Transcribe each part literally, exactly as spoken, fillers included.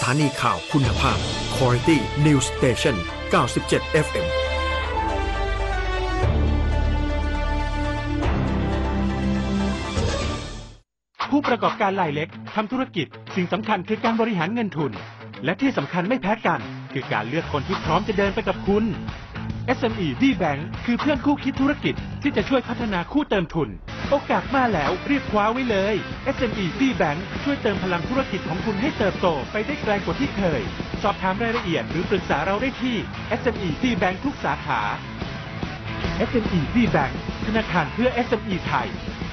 ถานีข่าวคุณภาพ Quality News Station เก้าสิบเจ็ด เอฟ เอ็มผู้ประกอบการรายเล็กทำธุรกิจสิ่งสำคัญคือการบริหารเงินทุนและที่สำคัญไม่แพ้กันคือการเลือกคนที่พร้อมจะเดินไปกับคุณ เอส เอ็ม อี V-Bank คือเพื่อนคู่คิดธุรกิจที่จะช่วยพัฒนาคู่เติมทุนโอกาสมาแล้วรีบคว้าไว้เลย เอส เอ็ม อี V-Bank ช่วยเติมพลังธุรกิจของคุณให้เติบโตไปได้ไกลกว่าที่เคยสอบถามรายละเอียดหรือปรึกษาเราได้ที่ เอส เอ็ม อี V-Bank ทุกสาขา เอส เอ็ม อี V-Bank ธนาคารเพื่อ เอส เอ็ม อี ไทย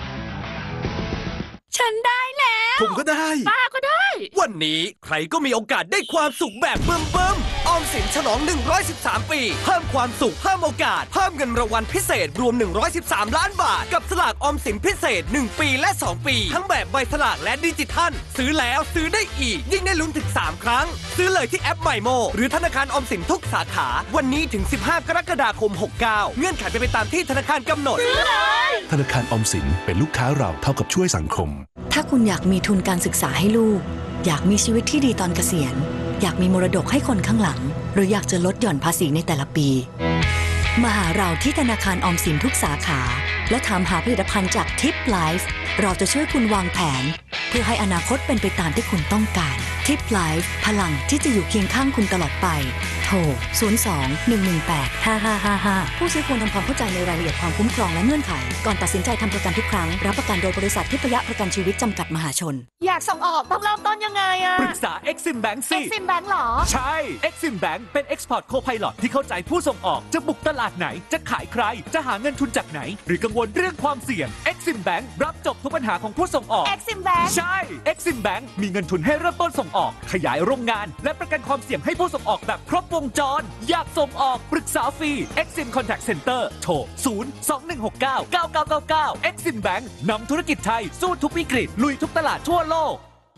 ฉันได้แล้วผมก็ได้ป้าก็ได้วันนี้ใครก็มีโอกาสได้ความสุขแบบเบิ่มเบิ่มออมสินฉลองหนึ่งร้อยสิบสามปีเพิ่มความสุขเพิ่มโอกาสเพิ่มเงินรางวัลพิเศษรวมหนึ่งร้อยสิบสามล้านบาทกับสลากออมสินพิเศษหนึ่งปีและสองปีทั้งแบบใบสลากและดิจิทัลซื้อแล้วซื้อได้อีกยิ่งได้ลุ้นถึงสามครั้งซื้อเลยที่แอป MyMo หรือธนาคารออมสินทุกสาขาวันนี้ถึงสิบห้ากรกฎาคมหกเก้าเงื่อนไขเป็นไปตามที่ธนาคารกำหนดซื้อเลยธนาคารออมสินเป็นลูกค้าเราเท่ากับช่วยสังคมถ้าคุณอยากมีทุนการศึกษาให้ลูกอยากมีชีวิตที่ดีตอนเกษียณอยากมีมรดกให้คนข้างหลังหรืออยากจะลดหย่อนภาษีในแต่ละปีมาหาเราที่ธนาคารออมสินทุกสาขาและถามหาผลิตภัณฑ์จากทิปไลฟ์เราจะช่วยคุณวางแผนเพื่อให้อนาคตเป็นไปตามที่คุณต้องการทิปไลฟ์พลังที่จะอยู่เคียงข้างคุณตลอดไปโทรศูนย์ สอง หนึ่ง หนึ่ง แปด ห้า ห้า ห้า ห้าผู้ซื้อควรทำความเข้าใจในรายละเอียดความคุ้มครองและเงื่อนไขก่อนตัดสินใจทำประกันทุกครั้งรับประกันโดยบริษัททิพยประกันชีวิตจำกัดมหาชนอยากส่งออกต้องเริ่มต้นยังไงอะปรึกษา Exim Bank สิ Exim Bank หรอใช่ Exim Bank เป็น Export Co-Pilot ที่เข้าใจผู้ส่งออกจะบุกตลาดไหนจะขายใครจะหาเงินทุนจากไหนหรือกังวลเรื่องความเสี่ยง Exim Bank รับจบทุกปัญหาของผู้ส่งออก Exim Bank ใช่ Exim Bank มีเงินทุนให้เริ่มต้นส่งออกขยายโรงงานและประกันความเสี่ยงให้ผู้ส่งออกแบบครบวงจรอยากส่งออกปรึกษาฟรี Exim Contact Center โทร ศูนย์ สอง หนึ่ง หก เก้า เก้า เก้า เก้า เก้า Exim Bank นำธุรกิจไทยสู้ทุกวิกฤตลุยทุกตลาดทั่วโลก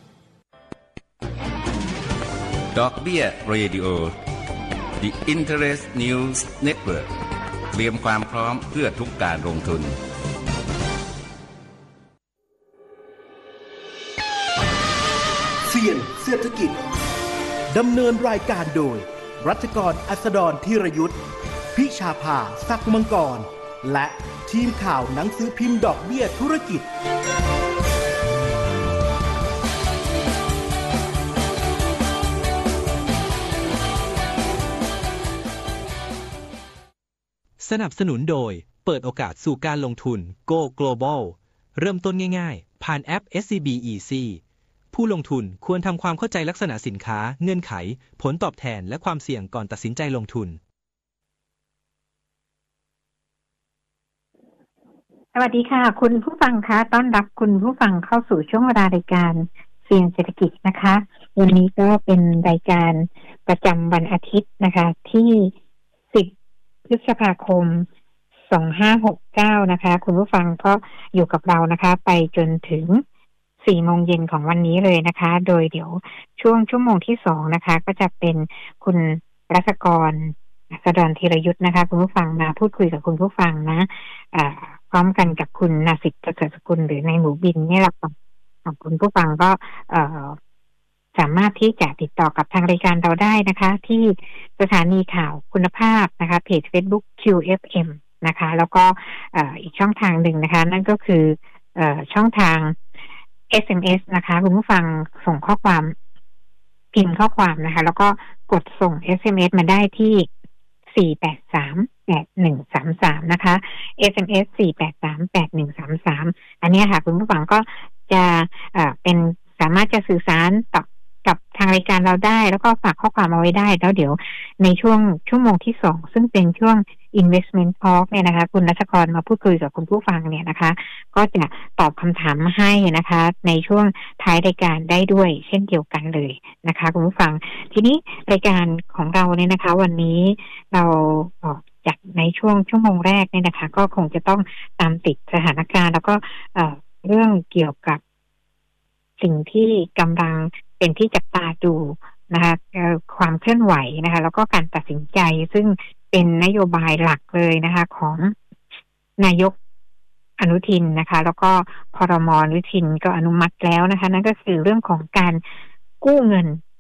ดอกเบี้ยเรดิโอ The Interest News Network เตรียมความพร้อมเพื่อทุกการลงทุนเสี่ยงเศรษฐกิจดำเนินรายการโดยรัชกรอัสดรธีรยุทธพิชาภาศักดิ์มังกรและทีมข่าวหนังสือพิมพ์ดอกเบี้ยธุรกิจสนับสนุนโดยเปิดโอกาสสู่การลงทุน Go Global เริ่มต้นง่ายๆผ่านแอป เอส ซี บี Easy ผู้ลงทุนควรทำความเข้าใจลักษณะสินค้าเงื่อนไขผลตอบแทนและความเสี่ยงก่อนตัดสินใจลงทุนสวัสดีค่ะคุณผู้ฟังคะต้อนรับคุณผู้ฟังเข้าสู่ช่วงเวลารายการเสี่ยงเศรษฐกิจนะคะวันนี้ก็เป็นรายการประจำวันอาทิตย์นะคะที่สิบพฤษภาคมสองพันห้าร้อยหกสิบเก้านะคะคุณผู้ฟังก็อยู่กับเรานะคะไปจนถึงสี่โมงเย็นของวันนี้เลยนะคะโดยเดี๋ยวช่วงชั่วโมงที่สองนะคะก็จะเป็นคุณรัชกรอัสดรธีรยุทธนะคะคุณผู้ฟังมาพูดคุยกับคุณผู้ฟังนะอ่าพร้อมกันกับคุณนาสิทธิ์เกษตรสกุลหรือในหมูบินนี่แหละค่ะคุณผู้ฟังก็เอ่อสามารถที่จะติดต่อกับทางรายการเราได้นะคะที่สถานีข่าวคุณภาพนะคะเพจ Facebook คิว เอฟ เอ็ม นะคะแล้วก็อีกช่องทางหนึ่งนะคะนั่นก็คือช่องทาง เอส เอ็ม เอส นะคะคุณผู้ฟังส่งข้อความพิมพ์ข้อความนะคะแล้วก็กดส่ง เอส เอ็ม เอส มาได้ที่สี่ แปด สาม แปด หนึ่ง สาม สามนะคะ เอส เอ็ม เอส สี่ แปด สาม แปด หนึ่ง สาม สามอันนี้ค่ะคุณผู้ฟังก็จะเอ่อเป็นสามารถจะสื่อสารต่อกับทางรายการเราได้แล้วก็ฝากข้อความเอาไว้ได้แล้วเดี๋ยวในช่วงชั่วโมงที่สองซึ่งเป็นช่วง Investment Talk เนี่ยนะคะคุณรัชกรมาพูดคุยกับคุณผู้ฟังเนี่ยนะคะก็จะตอบคำถามมาให้นะคะในช่วงท้ายรายการได้ด้วยเช่นเดียวกันเลยนะคะคุณผู้ฟังทีนี้รายการของเราเนี่ยนะคะวันนี้เราจากในช่วงชั่วโมงแรกเนี่ยนะคะก็คงจะต้องตามติดสถานการณ์แล้วก็เอ่อเรื่องเกี่ยวกับสิ่งที่กำลังเป็นที่จับตาดูนะคะความเคลื่อนไหวนะคะแล้วก็การตัดสินใจซึ่งเป็นนโยบายหลักเลยนะคะของนายกอนุทินนะคะแล้วก็ครม.อนุทินก็อนุมัติแล้วนะคะนั่นก็คือเรื่องของการกู้เงิน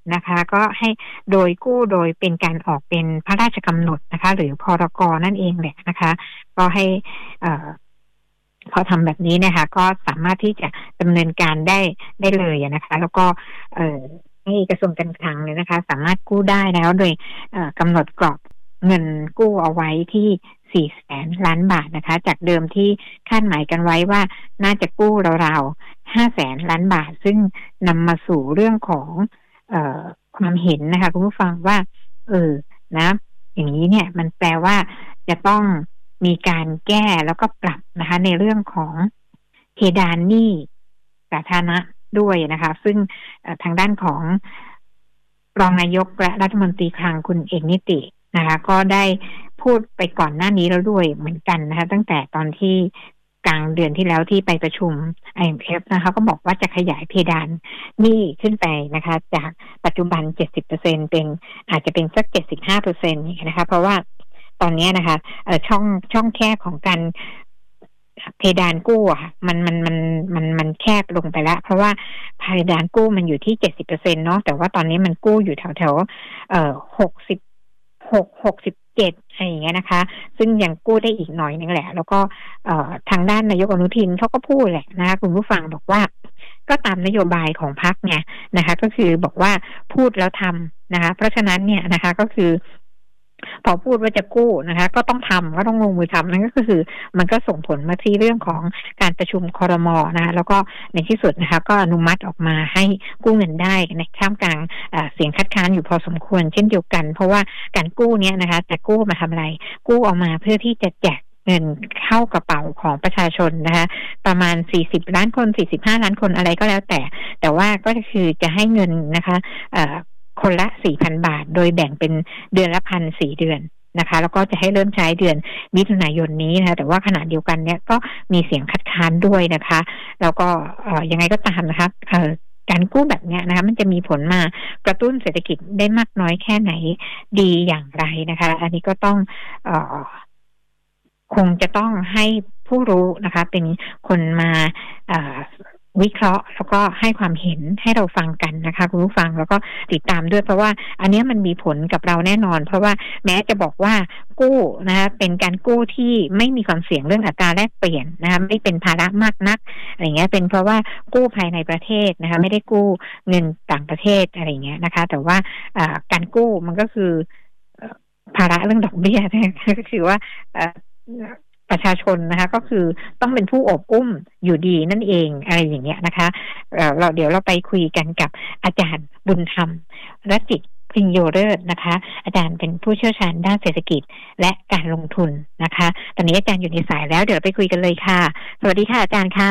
นะคะ ก็ให้โดยกู้โดยเป็นการออกเป็นพระราชกำหนดนะคะ หรือพรก.นั่นเองแหละนะคะ ก็ให้เอ่อพอทำแบบนี้นะคะก็สามารถที่จะดำเนินการได้ได้เลยนะคะ แล้วก็เอ่อให้กระทรวงการคลังเนี่ยนะคะสามารถกู้ได้แล้วโดยกำหนดกรอบเงินกู้เอาไว้ที่สี่แสนล้านบาทนะคะจากเดิมที่คาดหมายกันไว้ว่าน่าจะกู้ราวๆห้าแสนล้านบาทซึ่งนำมาสู่เรื่องของเอ่อความเห็นนะคะคุณผู้ฟังว่าเออนะอย่างนี้เนี่ยมันแปลว่าจะต้องมีการแก้แล้วก็ปรับนะคะในเรื่องของเพดานหนี้สาธารณะด้วยนะคะซึ่งทางด้านของรองนายกและรัฐมนตรีคลังคุณเอกนิตินะคะก็ได้พูดไปก่อนหน้านี้แล้วด้วยเหมือนกันนะคะตั้งแต่ตอนที่กลางเดือนที่แล้วที่ไปประชุม ไอ เอ็ม เอฟ นะคะก็บอกว่าจะขยายเพดานหนี้ขึ้นไปนะคะจากปัจจุบัน เจ็ดสิบเปอร์เซ็นต์ เป็นอาจจะเป็นสัก เจ็ดสิบห้าเปอร์เซ็นต์ นี่นะคะเพราะว่าตอนนี้นะคะเอ่อช่องช่องแคบของการเพดานกู้อ่ะมันมันมันมันมันแคบลงไปแล้วเพราะว่าเพดานกู้มันอยู่ที่ เจ็ดสิบเปอร์เซ็นต์ เนาะแต่ว่าตอนนี้มันกู้อยู่แถวๆเอ่อหกสิบหก หกสิบเจ็ดอะไรอย่างเงี้ยนะคะซึ่งยังกู้ได้อีกหน่อยนึงแหละแล้วก็เอ่อทางด้านนายกอนุทินเขาก็พูดแหละนะคะคุณผู้ฟังบอกว่าก็ตามนโยบายของพรรคไงนะคะก็คือบอกว่าพูดแล้วทำนะคะเพราะฉะนั้นเนี่ยนะคะก็คือพอพูดว่าจะกู้นะคะก็ต้องทำก็ต้องลงมือทำนั่นก็คือมันก็ส่งผลมาที่เรื่องของการประชุมครม.นะคะแล้วก็ในที่สุดนะคะก็อนุมัติออกมาให้กู้เงินได้ในท่ามกลางเสียงคัดค้านอยู่พอสมควรเช่นเดียวกันเพราะว่าการกู้เนี้ยนะคะจะกู้มาทำอะไรกู้ออกมาเพื่อที่จะแจกเงินเข้ากระเป๋าของประชาชนนะคะประมาณสี่สิบล้านคนสี่สิบห้าล้านคนอะไรก็แล้วแต่แต่ว่าก็คือจะให้เงินนะคะเอ่อคนละ สี่พัน บาทโดยแบ่งเป็นเดือนละ หนึ่งพันสี่ เดือนนะคะแล้วก็จะให้เริ่มใช้เดือนมิถุนายนนี้นะคะแต่ว่าขณะเดียวกันเนี่ยก็มีเสียงคัดค้านด้วยนะคะแล้วก็เอ่อยังไงก็ตามนะคะเอ่อการกู้แบบนี้นะคะมันจะมีผลมากระตุ้นเศรษฐกิจได้มากน้อยแค่ไหนดีอย่างไรนะคะอันนี้ก็ต้องเอ่อคงจะต้องให้ผู้รู้นะคะเป็นคนมาเอ่อวิเคราะห์แล้วก็ให้ความเห็นให้เราฟังกันนะคะคุณผู้ฟังแล้วก็ติดตามด้วยเพราะว่าอันนี้มันมีผลกับเราแน่นอนเพราะว่าแม้จะบอกว่ากู้นะคะเป็นการกู้ที่ไม่มีความเสี่ยงเรื่องอัตราแลกเปลี่ยนนะคะไม่เป็นภาระมากนักอะไรเงี้ยเป็นเพราะว่ากู้ภายในประเทศนะคะไม่ได้กู้เงินต่างประเทศอะไรเงี้ยนะคะแต่ว่าการกู้มันก็คือภาระเรื่องดอกเบี้ยก็คือว่าประชาชนนะคะก็คือต้องเป็นผู้อบอุ้มอยู่ดีนั่นเองอะไรอย่างเงี้ยนะคะเอ่อเราเดี๋ยวเราไปคุยกันกับอาจารย์บุญธรรมรัตติพิญโยฤกษ์นะคะอาจารย์เป็นผู้เชี่ยวชาญด้านเศรษฐกิจและการลงทุนนะคะตอนนี้อาจารย์อยู่ในสายแล้วเดี๋ยวเราไปคุยกันเลยค่ะสวัสดีค่ะอาจารย์คะ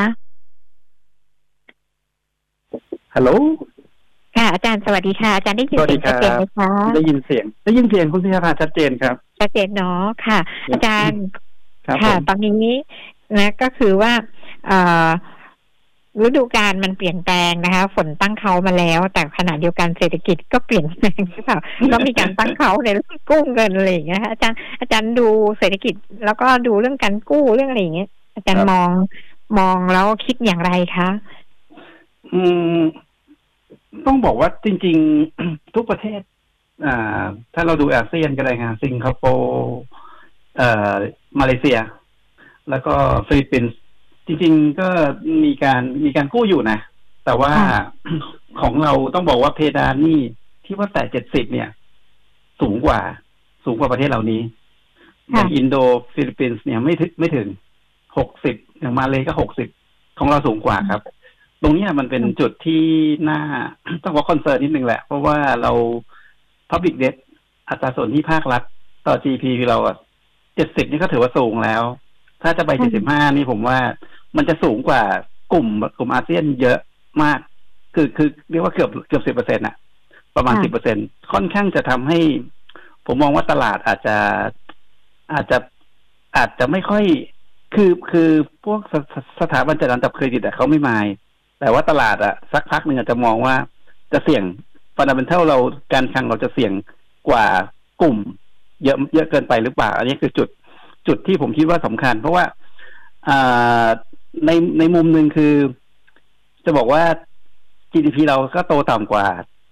ฮัลโหลค่ะอาจารย์สวัสดีค่ะอาจารย์ได้ยินเสียงชัดเจนไหมคะได้ยินเสียงได้ยินเสียงคุณพิชาภาชัดเจนครับชัดเจนเนาะค่ะอาจารย์ค่ะตอนนี้นะก็คือว่าฤดูกาลมันเปลี่ยนแปลงนะคะฝนตั้งเขามาแล้วแต่ขณะเดียวกันเศรษฐกิจก็เปลี่ยนแปลงใช่เปล่าก็มีการตั้งเขาในเรื่องกู้เงินอะไรอย่างเงี้ยอาจารย์อาจารย์ดูเศรษฐกิจแล้วก็ดูเรื่องการกู้เรื่องอะไรอย่างเงี้ยอาจารย์มองมองแล้วคิดอย่างไรคะอืมต้องบอกว่าจริงๆทุกประเทศอ่าถ้าเราดูอาเซียนก็ได้ค่ะสิงคโปร์เอ่อมาเลเซียแล้วก็ฟิลิปปินส์จริงๆก็มีการมีการกู้อยู่นะแต่ว่าของเราต้องบอกว่าเพดานนี่ที่ว่าแต่เจ็ดสิบเนี่ยสูงกว่าสูงกว่าประเทศเหล่านี้อย่างอินโดฟิลิปปินส์เนี่ยไม่ถึงไม่ถึงหกสิบอย่างมาเลก็หกสิบของเราสูงกว่าครับตรงนี้มันเป็นจุดที่น่าต้องว่าคอนเซิร์นนิดนึงแหละเพราะว่าเรา Public Debt อัตราส่วนที่ภาครัฐต่อ จี ดี พี เราเจ็ดสิบนี่ก็ถือว่าสูงแล้วถ้าจะไปเจ็ดสิบห้านี่ผมว่ามันจะสูงกว่ากลุ่มกลุ่มอาเซียนเยอะมากคือคือเรียกว่าเกือบเกือบสิบเปอร์เซ็นต์อะประมาณสิบเปอร์เซ็นต์ค่อนข้างจะทำให้ผมมองว่าตลาดอาจจะอาจจะอาจจะไม่ค่อยคือคือพวกส, สถาบันจัดการจับเครดิตอะเขาไม่มายแต่ว่าตลาดอะสักพักหนึ่งอาจจะมองว่าจะเสี่ยงฟันดัมเมนทัลเราการคลังเราจะเสี่ยงกว่ากลุ่มเยอะเยอะเกินไปหรือเปล่าอันนี้คือจุดจุดที่ผมคิดว่าสำคัญเพราะว่าในในมุมหนึ่งคือจะบอกว่า จี ดี พี เราก็โตต่ำกว่าก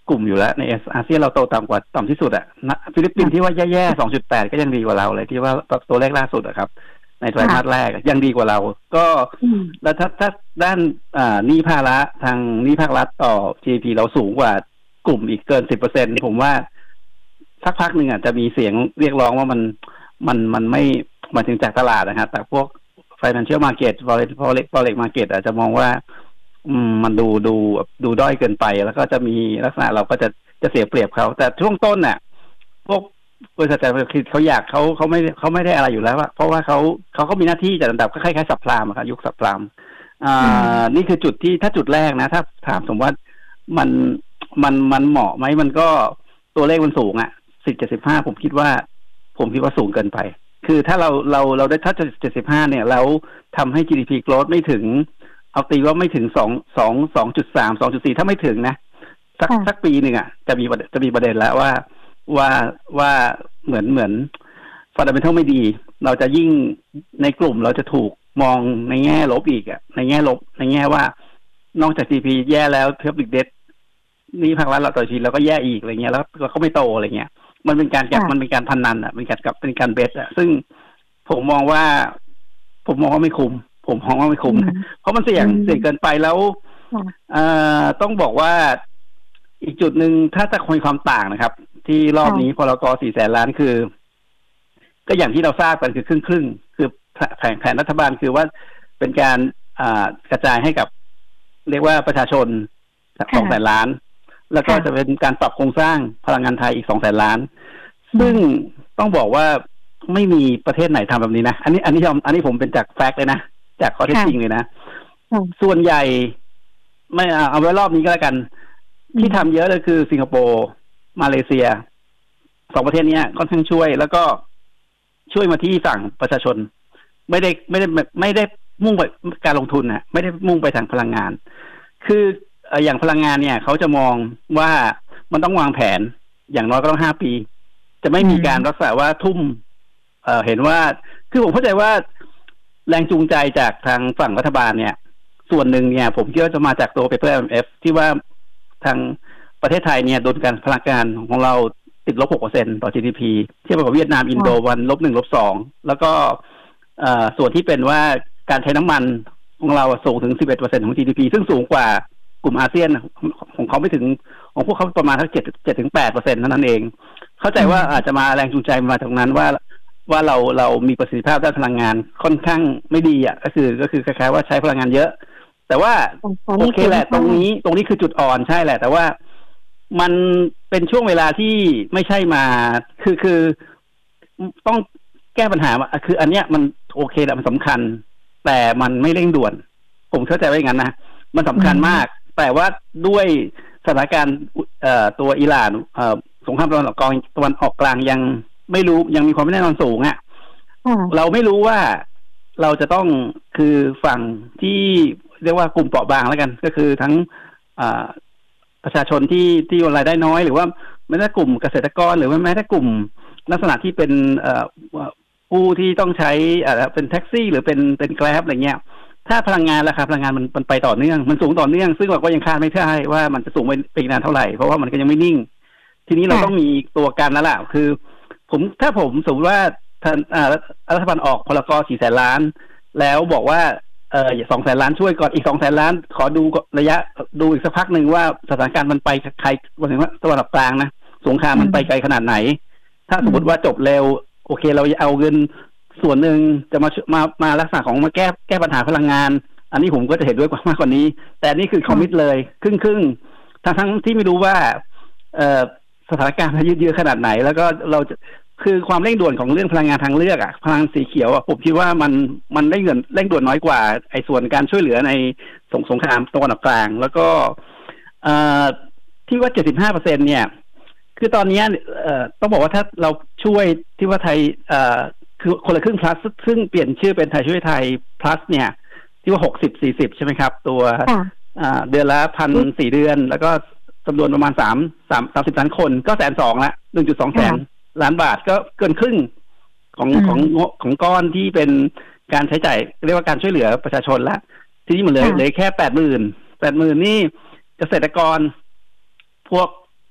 กลุ่มอยู่แล้วในอาเซียนเราโตต่ำกว่าต่ำที่สุดอ่ะฟิลิปปินส์ที่ว่าแย่ๆ สองจุดแปด ก็ยังดีกว่าเราเลยที่ว่าตัวเลขล่าสุดอะครับในไตรมาสแรกยังดีกว่าเราก็แล้วถ้าถ้าด้านอ่าหนี้ภาระทางหนี้ภาครัฐต่อ จี ดี พี เราสูงกว่ากลุ่มอีกเกิน สิบเปอร์เซ็นต์ ผมว่าสักพักหนึ่งอ่ะจะมีเสียงเรียกร้องว่ามันมันมันไม่มาถึงจากตลาดนะครับแต่พวก financial market forex forex market อาจจะมองว่าอืมมันดูดูดูด้อยเกินไปแล้วก็จะมีลักษณะเราก็จะจะเสียเปรียบเขาแต่ช่วงต้นน่ะพวกบริษัทแต่คือเขาอยากเขาเขาไม่เขาไม่ได้อะไรอยู่แล้วว่าเพราะว่าเขาเขาก็มีหน้าที่จัดอันดับก็คล้ายๆสับพลามครับยุคสับพลามอ่านี่คือจุดที่ถ้าจุดแรกนะถ้าถามสมมติว่ามันมันมันเหมาะไหมมันก็ตัวเลขมันสูงอ่ะสิบเจ็ดสิบห้าผมคิดว่าผมคิดว่าสูงเกินไปคือถ้าเราเราเราได้ถ้าเจ็ดสิบห้าเนี่ยแล้วทำให้ จี ดี พี growth ไม่ถึงเอาตีว่าไม่ถึงสองสองสองจุดสามสองจุดสี่ถ้าไม่ถึงนะสักสักปีหนึ่งอ่ะจะมีจะมีประเด็นแล้วว่าว่าว่าเหมือนเหมือน fundamental ไม่ดีเราจะยิ่งในกลุ่มเราจะถูกมองในแง่ลบอีกอ่ะในแง่ลบในแง่ว่านอกจาก จี ดี พี แย่แล้ว public debt นี่ภาครัฐเราต่อชีเราก็แย่อีกอะไรเงี้ยแล้วเราก็ไม่โตอะไรเงี้ยมันเป็นการกับมันเป็นการพนันอ่ะเป็นการกับเป็นการเบสอ่ะซึ่งผมมองว่าผมมองว่าไม่คุ้มผมมองว่าไม่คุ้มนะเพราะมันเสี่ยงเสี่ยงเกินไปแล้วเอ่อต้องบอกว่าอีกจุดหนึ่งถ้าจะคุยความต่างนะครับที่รอบนี้พลก.สี่แสนล้านคือก็อย่างที่เราทราบกันคือครึ่งครึ่งคือแผนแผนรัฐบาลคือว่าเป็นการอ่ากระจายให้กับเรียกว่าประชาชนสองแสนล้านแล้วก็จะเป็นการปรับโครงสร้างพลังงานไทยอีกสองแสนล้านซึ่งต้องบอกว่าไม่มีประเทศไหนทำแบบนี้นะอันนี้อันนี้อันนี้ผมเป็นจากแฟกต์เลยนะจากข้อเท็จจริงเลยนะส่วนใหญ่ไม่เอาไว้รอบนี้ก็แล้วกันที่ทำเยอะเลยคือสิงคโปร์มาเลเซียสองประเทศนี้ค่อนข้างช่วยแล้วก็ช่วยมาที่ฝั่งประชาชนไม่ได้ไม่ได้ไม่ได้มุ่งไปการลงทุนนะไม่ได้มุ่งไปทางพลังงานคืออย่างพลังงานเนี่ยเขาจะมองว่ามันต้องวางแผนอย่างน้อยก็ต้องห้าปีจะไม่มีการรักษาว่าทุ่มเอ่อเห็นว่าคือผมเข้าใจว่าแรงจูงใจจากทางฝั่งรัฐบาลเนี่ยส่วนหนึ่งเนี่ยผมคิดว่าจะมาจากตัว Paper เอ็ม เอฟ ที่ว่าทางประเทศไทยเนี่ยโดนการพลังงานของเราติดลบ หกเปอร์เซ็นต์ ต่อ จี ดี พี เทียบกับเวียดนามอินโดวันลบหนึ่งลบสองแล้วก็เอ่อส่วนที่เป็นว่าการใช้น้ำมันของเราสูงถึง สิบเอ็ดเปอร์เซ็นต์ ของ จี ดี พี ซึ่งสูงกว่ากลุ่มอาเซียนของเขาไม่ถึงของพวกเขาประมาณทั้งเจ็ดเจ็ดถึงแปดเปอร์เซ็นต์เท่านั้นเองเข้าใจว่าอาจจะมาแรงจูงใจมาตรงนั้นว่าว่าเราเรามีประสิทธิภาพด้านพลังงานค่อนข้างไม่ดีอ่ะก็คือก็คือคล้ายๆว่าใช้พลังงานเยอะแต่ว่าโอเคแหละตรงนี้ตรงนี้คือจุดอ่อนใช่แหละแต่ว่ามันเป็นช่วงเวลาที่ไม่ใช่มาคือคือต้องแก้ปัญหาคืออันเนี้ยมันโอเคแหละมันสำคัญแต่มันไม่เร่งด่วนผมเข้าใจว่าอย่างนั้นนะมันสำคัญมากแต่ว่าด้วยสถานการณ์ตัวอิหร่านสงครามตะวันออกกลางตะวันออกกลางยังไม่รู้ยังมีความไม่แน่นอนสูงอ่ะเราไม่รู้ว่าเราจะต้องคือฝั่งที่เรียกว่ากลุ่มเปราะบางแล้วกันก็คือทั้งประชาชนที่ที่รายได้น้อยหรือว่าแม้แต่กลุ่มเกษตรกรหรือว่าแม้แต่กลุ่มลักษณะที่เป็นผู้ที่ต้องใช้เป็นแท็กซี่หรือเป็นเป็นแกร็บอะไรเงี้ยถ้าพลังงานราคาพลังงานมันมันไปต่อเนื่องมันสูงต่อเนื่องซึ่งเราก็ยังคาดไม่ได้ว่ามันจะสูงไปอีกนานเท่าไหร่เพราะว่ามันก็ยังไม่นิ่งทีนี้เราต้องมีตัวการแล้วล่ะคือผมถ้าผมสมมติว่าท่านรัฐบาลออกพลก.สี่แสนล้านแล้วบอกว่าเออสองแสนล้านช่วยก่อนอีกสองแสนล้านขอดูระยะดูอีกสักพักหนึ่งว่าสถานการณ์มันไปใครว่าถึงว่าตะวันออกกลางนะสงครามมันไปไกลขนาดไหนถ้าสมมติว่าจบเร็วโอเคเราเอาเงินส่วนหนึ่งจะมามามาลักษณะของมาแก้แก้ปัญหาพลังงานอันนี้ผมก็จะเห็นด้วยมากกว่านี้แต่นี่คือคอมมิตเลยครึ่งครึ่งทั้งทั้งที่ไม่รู้ว่าเอ่อสถานการณ์มันยืดเยื้อขนาดไหนแล้วก็เราจะคือความเร่งด่วนของเรื่องพลังงานทางเลือกอ่ะพลังสีเขียวอ่ะผมคิดว่ามันมันเร่งด่วนเร่งด่วนน้อยกว่าไอ้ส่วนการช่วยเหลือในสงสงครามตะวันออกกลางแล้วก็เอ่อที่ว่า เจ็ดสิบห้าเปอร์เซ็นต์ เนี่ยคือตอนนี้เอ่อต้องบอกว่าถ้าเราช่วยที่ว่าไทยเอ่อคือคนละครึ่ง plus ซึ่งเปลี่ยนชื่อเป็นไทยช่วยไทย plus เนี่ยที่ว่าหกสิบ สี่สิบใช่ไหมครับตัวเดือนละพันสี่เดือนแล้วก็จำนวนประมาณสามสามสามสิบล้านคนก็แสนสองละหนึ่งจุดสองแสนล้านบาทก็เกินครึ่งของของของก้อนที่เป็นการใช้จ่ายเรียกว่าการช่วยเหลือประชาชนละทีนี้มันเหลือเหลือแค่แปดหมื่นแปดหมื่นนี่เกษตรกรพวก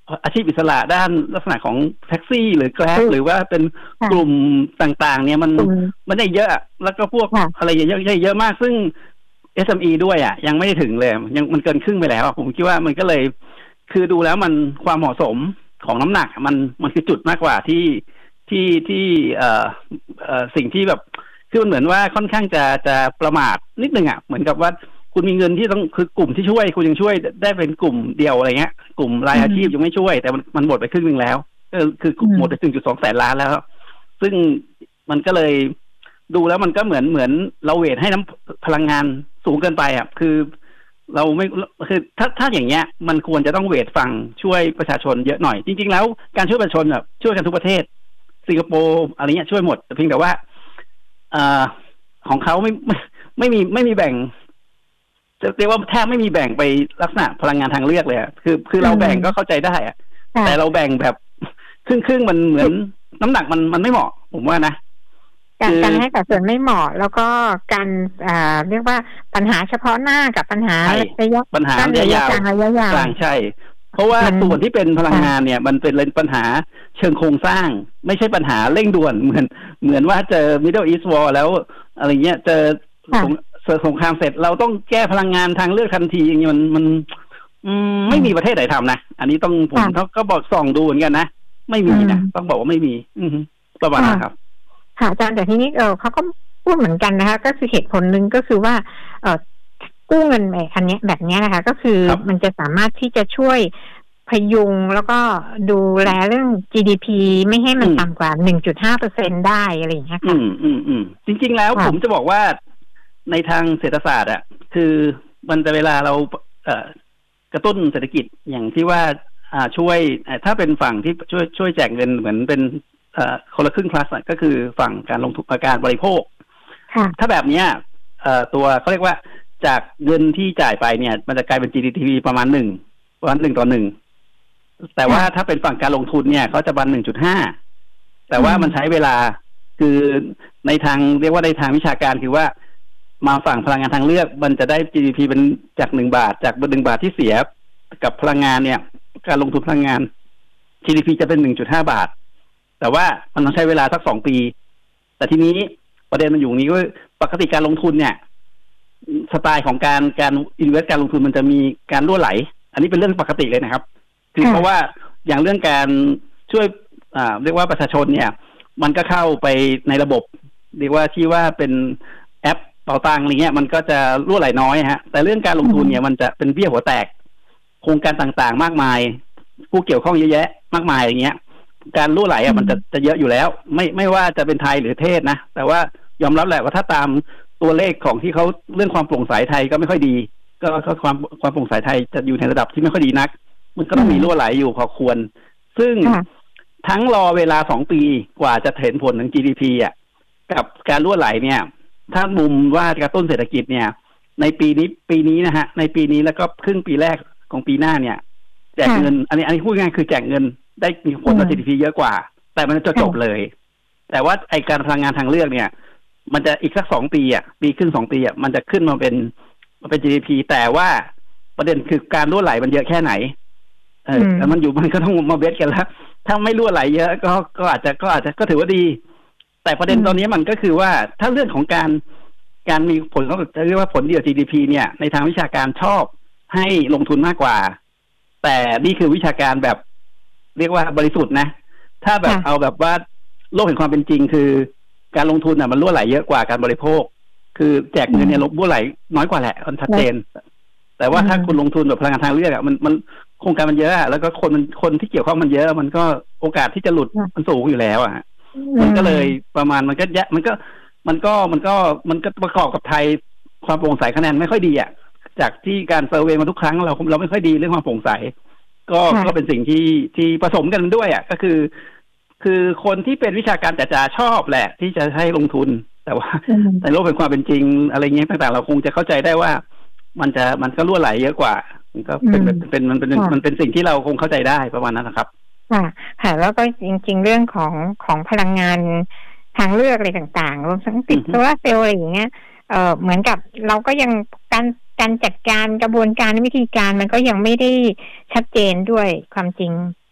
อาชีพอิสระด้านลักษณะของแท็กซี่หรือแกร็บหรือว่าเป็นกลุ่มต่างๆเนี่ยมันมันได้เยอะแล้วก็พวกอะไรเยอะๆเยอะมากซึ่ง เอส เอ็ม อี ด้วยอ่ะยังไม่ได้ถึงเลยยังมันเกินครึ่งไปแล้วผมคิดว่ามันก็เลยคือดูแล้วมันความเหมาะสมของน้ำหนักมันมันคือจุดมากกว่าที่ที่ที่เอ่อเอ่อสิ่งที่แบบคือมันเหมือนว่าค่อนข้างจะจะประมาทนิดนึงอ่ะเหมือนกับว่าคุณมีเงินที่ต้องคือกลุ่มที่ช่วยคุณยังช่วยได้เป็นกลุ่มเดียวอะไรเงี้ยกลุ่มรายอาชีพยังไม่ช่วยแต่มันมันหมดไปครึ่งนึงแล้วก็คือหมดไป หนึ่งจุดสอง แสนล้านแล้วซึ่งมันก็เลยดูแล้วมันก็เหมือนเหมือนเราเวทให้น้ำพลังงานสูงเกินไปอ่ะคือเราไม่คือถ้าถ้าอย่างเงี้ยมันควรจะต้องเวทฟังช่วยประชาชนเยอะหน่อยจริงๆแล้วการช่วยประชาชนแบบช่วยกันทุกประเทศสิงคโปร์อะไรเงี้ยช่วยหมดแต่เพียงแต่ว่าเอ่อของเขาไม่ไม่ไม่มีไม่มีแบ่งจะเรียกว่าแทบไม่มีแบ่งไปลักษณะพลังงานทางเลือกเลยอ่ะคือคือเราแบ่งก็เข้าใจได้อ่ะแต่เราแบ่งแบบครึ่งครึ่งมันเหมือนน้ำหนักมันมันไม่เหมาะผมว่านะการการให้สัดส่วนไม่เหมาะแล้วก็การอ่าเรียกว่าปัญหาเฉพาะหน้ากับปัญหาระยะปัญหาระยะยาวระยะยาวกลางใช่เพราะว่าส่วนที่เป็นพลังงานเนี่ยมันเป็นปัญหาเชิงโครงสร้างไม่ใช่ปัญหาเร่งด่วนเหมือนเหมือนว่าเจอ Middle East War แล้วอะไรเงี้ยเจอสงครามเสร็จเราต้องแก้พลังงานทางเลือกทันทีอย่างนี้มันมันไม่มีประเทศไหนทำนะอันนี้ต้องผมก็บอกส่องดูเหมือนกันนะไม่มีนะต้องบอกว่าไม่มีประมาณนั้นครับค่ะอาจารย์แต่ทีนี้เออเขาก็พูดเหมือนกันนะคะก็คือเหตุผลหนึ่งก็คือว่าเออกู้เงินแบบอันนี้แบบนี้นะคะก็คือมันจะสามารถที่จะช่วยพยุงแล้วก็ดูแลเรื่อง จี ดี พี ไม่ให้มันต่ำกว่า หนึ่งจุดห้าเปอร์เซ็นต์ ได้อะไรอย่างเงี้ยค่ะอืมอืมอืมจริงๆแล้วผมจะบอกว่าในทางเศรษฐศาสตร์อ่ะคือมันจะเวลาเราเอ่อกระตุ้นเศรษฐกิจอย่างที่ว่าอ่าช่วยถ้าเป็นฝั่งที่ช่วยช่วยแจกเงินเหมือนเป็นเอ่อคนละครึ่งคลาสก็คือฝั่งการลงทุนการบริโภคถ้าแบบเนี้ยเอ่อตัวเขาเรียกว่าจากเงินที่จ่ายไปเนี่ยมันจะกลายเป็น จี ดี พี ประมาณหนึ่งประมาณหนึ่งต่อหนึ่งแต่ว่าถ้าเป็นฝั่งการลงทุนเนี่ยเขาจะบันหนึ่งจุดห้าแต่ว่ามันใช้เวลาคือในทางเรียกว่าในทางวิชาการคือว่ามาฝั่งพลังงานทางเลือกมันจะได้ จี ดี พี เป็นจากหนึ่งบาทจากหนึ่งบาทที่เสียกับพลังงานเนี่ยการลงทุนพลังงาน จี ดี พี จะเป็น หนึ่งจุดห้า บาทแต่ว่ามันต้องใช้เวลาสักสองปีแต่ทีนี้ประเด็นมันอยู่นี้ว่าปกติการลงทุนเนี่ยสไตล์ของการการอินเวสต์การลงทุนมันจะมีการรั่วไหลอันนี้เป็นเรื่องปกติเลยนะครับคือเพราะว่าอย่างเรื่องการช่วยอ่าเรียกว่าประชาชนเนี่ยมันก็เข้าไปในระบบเรียกว่าที่ว่าเป็นแอปเป๋าตังค์อะไรเงี้ยมันก็จะรั่วไหลน้อยฮะแต่เรื่องการลงทุนเนี่ยมันจะเป็นเบี้ยหัวแตกโครงการต่างๆมากมายผู้เกี่ยวข้องเยอะแยะมากมายอย่างเงี้ยการรั่วไหลอ่ะมันจะจะเยอะอยู่แล้วไม่ไม่ว่าจะเป็นไทยหรือเทศนะแต่ว่ายอมรับแหละว่าถ้าตามตัวเลขของที่เขาเรื่องความโปร่งใสไทยก็ไม่ค่อยดีก็ก็ความความโปร่งใสไทยจะอยู่ในระดับที่ไม่ค่อยดีนักมันก็ต้องมีรั่วไหลอยู่พอควรซึ่งทั้งรอเวลาสองปีกว่าจะเห็นผลของ จี ดี พี อ่ะกับการรั่วไหลเนี่ยถ้ามุมว่ากระตุ้นเศรษฐกิจเนี่ยในปีนี้ปีนี้นะฮะในปีนี้แล้วก็ครึ่งปีแรกของปีหน้าเนี่ยแจกเงินอันนี้อันนี้พูดง่ายคือแจกเงินได้มีผลต่อ จี ดี พี เยอะกว่าแต่มันจะจบเลยแต่ว่าไอการพลังงานทางเลือกเนี่ยมันจะอีกสักสองปีอ่ะปีขึ้นสองปีอ่ะมันจะขึ้นมาเป็นมาเป็น จี ดี พี แต่ว่าประเด็นคือการรั่วไหลมันเยอะแค่ไหนเออแล้วมันอยู่มันก็ต้องมาเบสกันแล้วถ้าไม่รั่วไหลเยอะก็ก็อาจจะก็อาจจะก็ถือว่าดีแต่ประเด็นตอนนี้มันก็คือว่าถ้าเรื่องของการการมีผลก็จะเรียกว่าผลดีต่อ จี ดี พี เนี่ยในทางวิชาการชอบให้ลงทุนมากกว่าแต่นี่คือวิชาการแบบเรียกว่าบริสุทธิ์นะถ้าแบบเอาแบบว่าโลกแห่งความเป็นจริงคือการลงทุนอ่ะมันรั่วไหลเยอะกว่าการบริโภคคือแจกเงินเนี่ยรั่วไหลน้อยกว่าแหละมันชัดเจนแต่ว่าถ้าคุณลงทุนแบบพลังงานทางเลือกอ่ะมันมันโครงการมันเยอะแล้วก็คนมันคนที่เกี่ยวข้องมันเยอะมันก็โอกาสที่จะหลุดมันสูงอยู่แล้วอ่ะมันก็เลยประมาณมันก็แยะมันก็มันก็มันก็มันก็ประกอบกับไทยความโปร่งใสคะแนนไม่ค่อยดีอ่ะจากที่การเซอร์เวย์มาทุกครั้งเราเราไม่ค่อยดีเรื่องความโปร่งใสก็ก็เป็นสิ่งที่ที่ผสมกันด้วยอ่ะก็คือคือคนที่เป็นวิชาการจ๋าๆชอบแหละที่จะให้ลงทุนแต่ว่าในโลกเป็นความเป็นจริงอะไรเงี้ยต่างๆเราคงจะเข้าใจได้ว่ามันจะมันก็รั่วไหลเยอะกว่ามันก็เป็นเป็นมันเป็นมันเป็นสิ่งที่เราคงเข้าใจได้ประมาณนั้นนะครับค่ะค่ะแล้วก็จริงๆเรื่องของของพลังงานทางเลือกอะไรต่างๆรวมทั้งติดโซลาร์เซลล์อะไรอย่างเงี้ยเอ่อเหมือนกับเราก็ยังการการจัดการกระบวนการวิธีการมันก็ยังไม่ได้ชัดเจนด้วยความจริง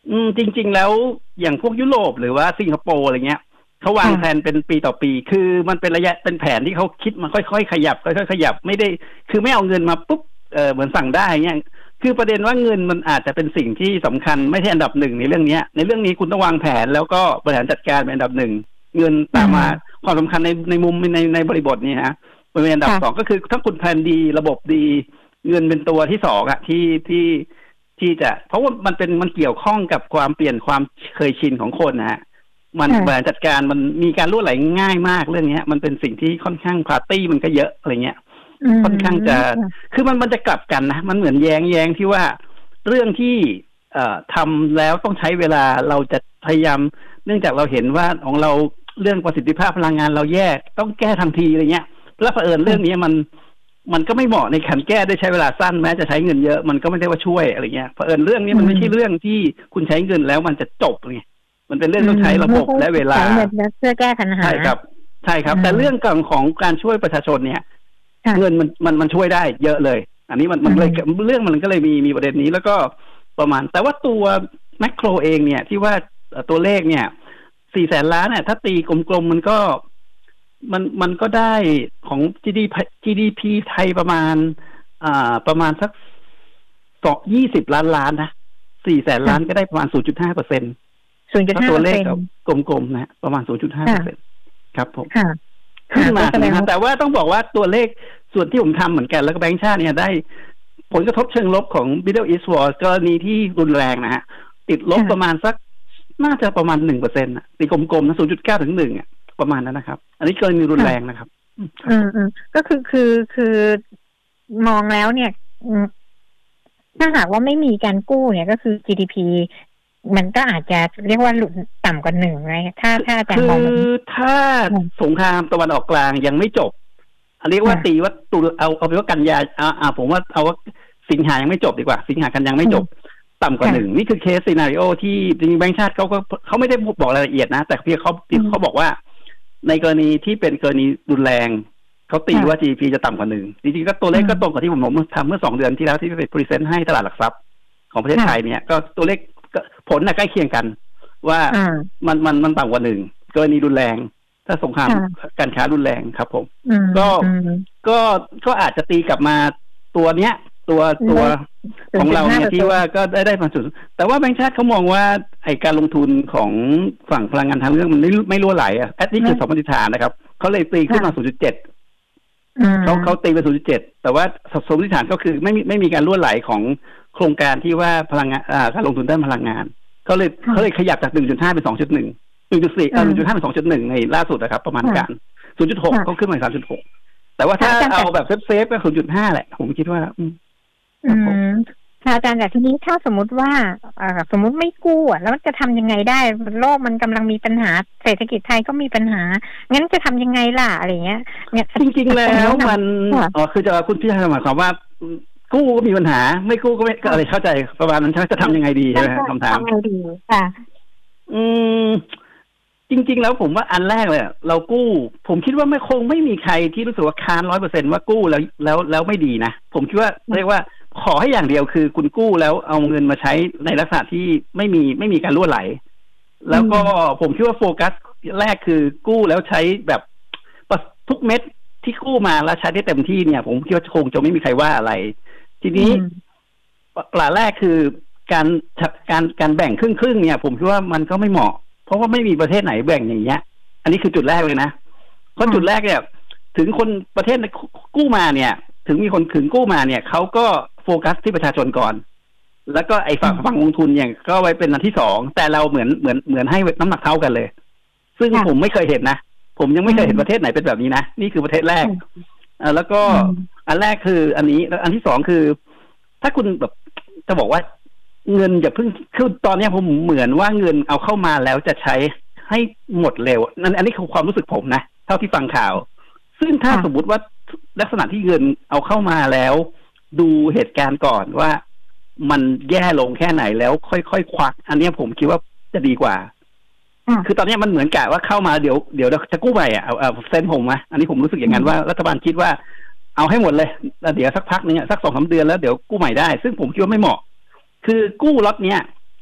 อืมจริงๆแล้วอย่างพวกยุโรปหรือว่าสิงคโปร์อะไรเงี้ยเขาวางแผนเป็นปีต่อปีคือมันเป็นระยะเป็นแผนที่เขาคิดมาค่อยๆขยับค่อยๆขยับไม่ได้คือไม่เอาเงินมาปุ๊บเออเหมือนสั่งได้เงี้ยคือประเด็นว่าเงินมันอาจจะเป็นสิ่งที่สำคัญไม่ใช่อันดับหนึ่งในเรื่องนี้ในเรื่องนี้คุณต้องวางแผนแล้วก็บริหารจัดการเป็นอันดับหนึ่งเงินตามมาความสำคัญในในมุมในในบริบทนี้ฮะเป็นอันดับสองก็คือถ้าคุณแผนดีระบบดีเงินเป็นตัวที่สองอะที่ที่ที่จะเพราะว่ามันเป็นมันเกี่ยวข้องกับความเปลี่ยนความเคยชินของคนนะฮะมันบริหารจัดการมันมีการรั่วไหลง่ายมากเรื่องนี้มันเป็นสิ่งที่ค่อนข้างปาร์ตี้มันก็เยอะอะไรเงี้ยค่อนข้างจะคือมันมันจะกลับกันนะมันเหมือนแย้งแย้งที่ว่าเรื่องที่เอ่อทำแล้วต้องใช้เวลาเราจะพยายามเนื่องจากเราเห็นว่าของเราเรื่องประสิทธิภาพพลังงานเราแย่ต้องแก้ทันทีอะไรเงี้ยแล้วเผอิญเรื่องนี้มันมันก็ไม่เหมาะในการแก้ได้ใช้เวลาสั้นแม้จะใช้เงินเยอะมันก็ไม่ได้ว่าช่วยอะไรเงี้ยเผอิญเรื่องนี้มันไม่ใช่เรื่องที่คุณใช้เงินแล้วมันจะจบไงมันเป็นเรื่องต้องใช้ระบบและเวลาเพื่อแก้ปัญหาใช่ครับใช่ครับแต่เรื่องของของการช่วยประชาชนเนี่ยเงินมันมันมันช่วยได้เยอะเลยอันนี้มันมันเลยเรื่องมันก็เลยมีมีประเด็นนี้แล้วก็ประมาณแต่ว่าตัวแมคโครเองเนี่ยที่ว่าตัวเลขเนี่ยสี่แสนล้านเนี่ยถ้าตีกลมๆมันก็มันมันก็ได้ของ จี ดี พี จี ดี พี ไทยประมาณอ่าประมาณสักสองยี่สิบล้านล้านนะสี่แสนล้านก็ได้ประมาณศูนย์จุดห้าเปอร์เซ็นต์ศูนย์จุดห้าเปอร์เซ็นต์ตัวเลขกลมๆนะประมาณศูนย์จุดห้าเปอร์เซ็นต์ครับผมขึ้นมานะแต่ว่าต้องบอกว่าตัวเลขส่วนที่ผมทำเหมือนกันแล้วก็แบงก์ชาติเนี่ยได้ผลกระทบเชิงลบของ Middle East War กรณีที่รุนแรงนะฮะติดลบประมาณสักน่าจะประมาณหนึ่งเปอร์เซ็นต์อ่ะตีกลมๆนะศูนย์จุดเก้าถึงหนึ่งอ่ะประมาณนั้นนะครับอันนี้กรณีรุนแรงนะครับอืมอืมก็คือคือคือมองแล้วเนี่ยถ้าหากว่าไม่มีการกู้เนี่ยก็คือ จี ดี พี มันก็อาจจะเรียกว่าหลุดต่ำกว่าหนึ่งไงถ้าถ้าอาจารย์มองคือถ้าสงครามตะวันออกกลางยังไม่จบอันนี้ว่าตีว่าตุลเอาเอาไปว่ากันยาอ่าอ่าผมว่าเอาว่าสิงหายังไม่จบดีกว่าสิงหากันยังไม่จบต่ำกว่าหนึ่งนี่คือเคสซีนาริโอที่จริงๆแบงก์ชาติเขาก็เขาไม่ได้บอกรายละเอียดนะแต่เพียงเขาเขาบอกว่าในกรณีที่เป็นกรณีรุนแรงเขาตีว่า จี ดี พี จะต่ำกว่าหนึ่งจริงๆก็ตัวเลขก็ตรงกับที่ผมผมทำเมื่อสองเดือนที่แล้วที่ไปพรีเซนต์ให้ตลาดหลักทรัพย์ของประเทศไทยเนี่ยก็ตัวเลขผลน่ะใกล้เคียงกันว่ามันมันมันต่ำกว่าหนึ่งกรณีรุนแรงถ้าสงครามการค้ารุนแรงครับผมก็ก็ก็อาจจะตีกลับมาตัวเนี้ยตัวตัวของเราเนี่ยที่ว่าก็ได้ได้ผลสุดแต่ว่าแบงก์ชาติเขามองว่าไอการลงทุนของฝั่งพลังงานทางเลือกมันไม่ไม่รั่วไหลอ่ะนี่คือสมมติฐานนะครับเขาเลยตีขึ้นมา ศูนย์จุดเจ็ด เขาเขาตีไป ศูนย์จุดเจ็ด แต่ว่าสมมติฐานก็คือไม่มีไม่มีการรั่วไหลของโครงการที่ว่าพลังงานอ่าการลงทุนด้านพลังงานเขาเลยเขาเลยขยับจาก หนึ่งจุดห้า เป็น สองจุดหนึ่ง หนึ่งจุดสี่ เอ่อ หนึ่งจุดห้า เป็น สองจุดหนึ่ง ในล่าสุดนะครับประมาณการ ศูนย์จุดหก เขาขึ้นมา สามจุดหก แต่ว่าถ้าเอาแบบเซฟๆก็ ศูนย์จุดห้า แหละผมคิดว่าอืมอืมค่ะอาจารย์แต่ทีนี้ถ้าสมมุติว่าสมมุติไม่กู้อ่ะแล้วจะทำยังไงได้โลกมันกำลังมีปัญหาเศรษฐกิจไทยก็มีปัญหางั้นจะทำยังไงล่ะอะไรเงี้ยจริงๆแล้วมันอ๋อคือจะคุณพี่หมายความว่ากู้ก็มีปัญหาไม่กู้ก็ไม่ก็อะไรเข้าใจประมาณนั้นใช่ไหมจะทำยังไงดีใช่ไหมคำถามทำยังไงดีค่ะอืมจริงๆแล้วผมว่าอันแรกเลยเรากู้ผมคิดว่าไม่คงไม่มีใครที่รู้สึกว่าค้านร้อยเปอร์เซ็นต์ว่ากู้แล้วแล้วแล้วไม่ดีนะผมคิดว่าเรียกว่าขอให้อย่างเดียวคือคุณกู้แล้วเอาเงินมาใช้ในลักษณะที่ไม่มีไม่มีการรั่วไหลแล้วก็ผมคิดว่าโฟกัสแรกคือกู้แล้วใช้แบบทุกเม็ดที่กู้มาแล้วใช้ได้เต็มที่เนี่ยผมคิดว่าคงจะไม่มีใครว่าอะไรทีนี้ปลาแรกคือการการการแบ่งครึ่งครึ่งเนี่ยผมคิดว่ามันก็ไม่เหมาะเพราะว่าไม่มีประเทศไหนแบ่งอย่างเงี้ยอันนี้คือจุดแรกเลยนะเพราะจุดแรกเนี่ยถึงคนประเทศกู้มาเนี่ยถึงมีคนถึงกู้มาเนี่ยเขาก็โฟกัสที่ประชาชนก่อนแล้วก็ไอ้ฝั่งฝั่งลงทุนเนี่ยก็ไว้เป็นอันที่สองแต่เราเหมือนเหมือนเหมือนให้น้ำหนักเท่ากันเลยซึ่งผมไม่เคยเห็นนะผมยังไม่เคยเห็นประเทศไหนเป็นแบบนี้นะนี่คือประเทศแรกอ่าแล้วก็อันแรกคืออันนี้แล้วอันที่สองคือถ้าคุณแบบจะบอกว่าเงินอย่าเพิ่งคือตอนนี้ผมเหมือนว่าเงินเอาเข้ามาแล้วจะใช้ให้หมดเร็วนั่นอันนี้คือความรู้สึกผมนะเท่าที่ฟังข่าวซึ่งถ้าสมมุติว่าลักษณะที่เงินเอาเข้ามาแล้วดูเหตุการณ์ก่อนว่ามันแย่ลงแค่ไหนแล้วค่อยๆควักอันนี้ผมคิดว่าจะดีกว่าคือตอนนี้มันเหมือนกะว่าเข้ามาเดี๋ยวเดี๋ยวจะกู้ใหม่อ่ะเอาเอาเซนผมนะอันนี้ผมรู้สึกอย่างนั้นว่ารัฐบาลคิดว่าเอาให้หมดเลยแล้วเดี๋ยวสักพักนึงสักสองสามเดือนแล้วเดี๋ยวกู้ใหม่ได้ซึ่งผมคิดว่าไม่เหมาะคือกู้ล็อตเนี้ย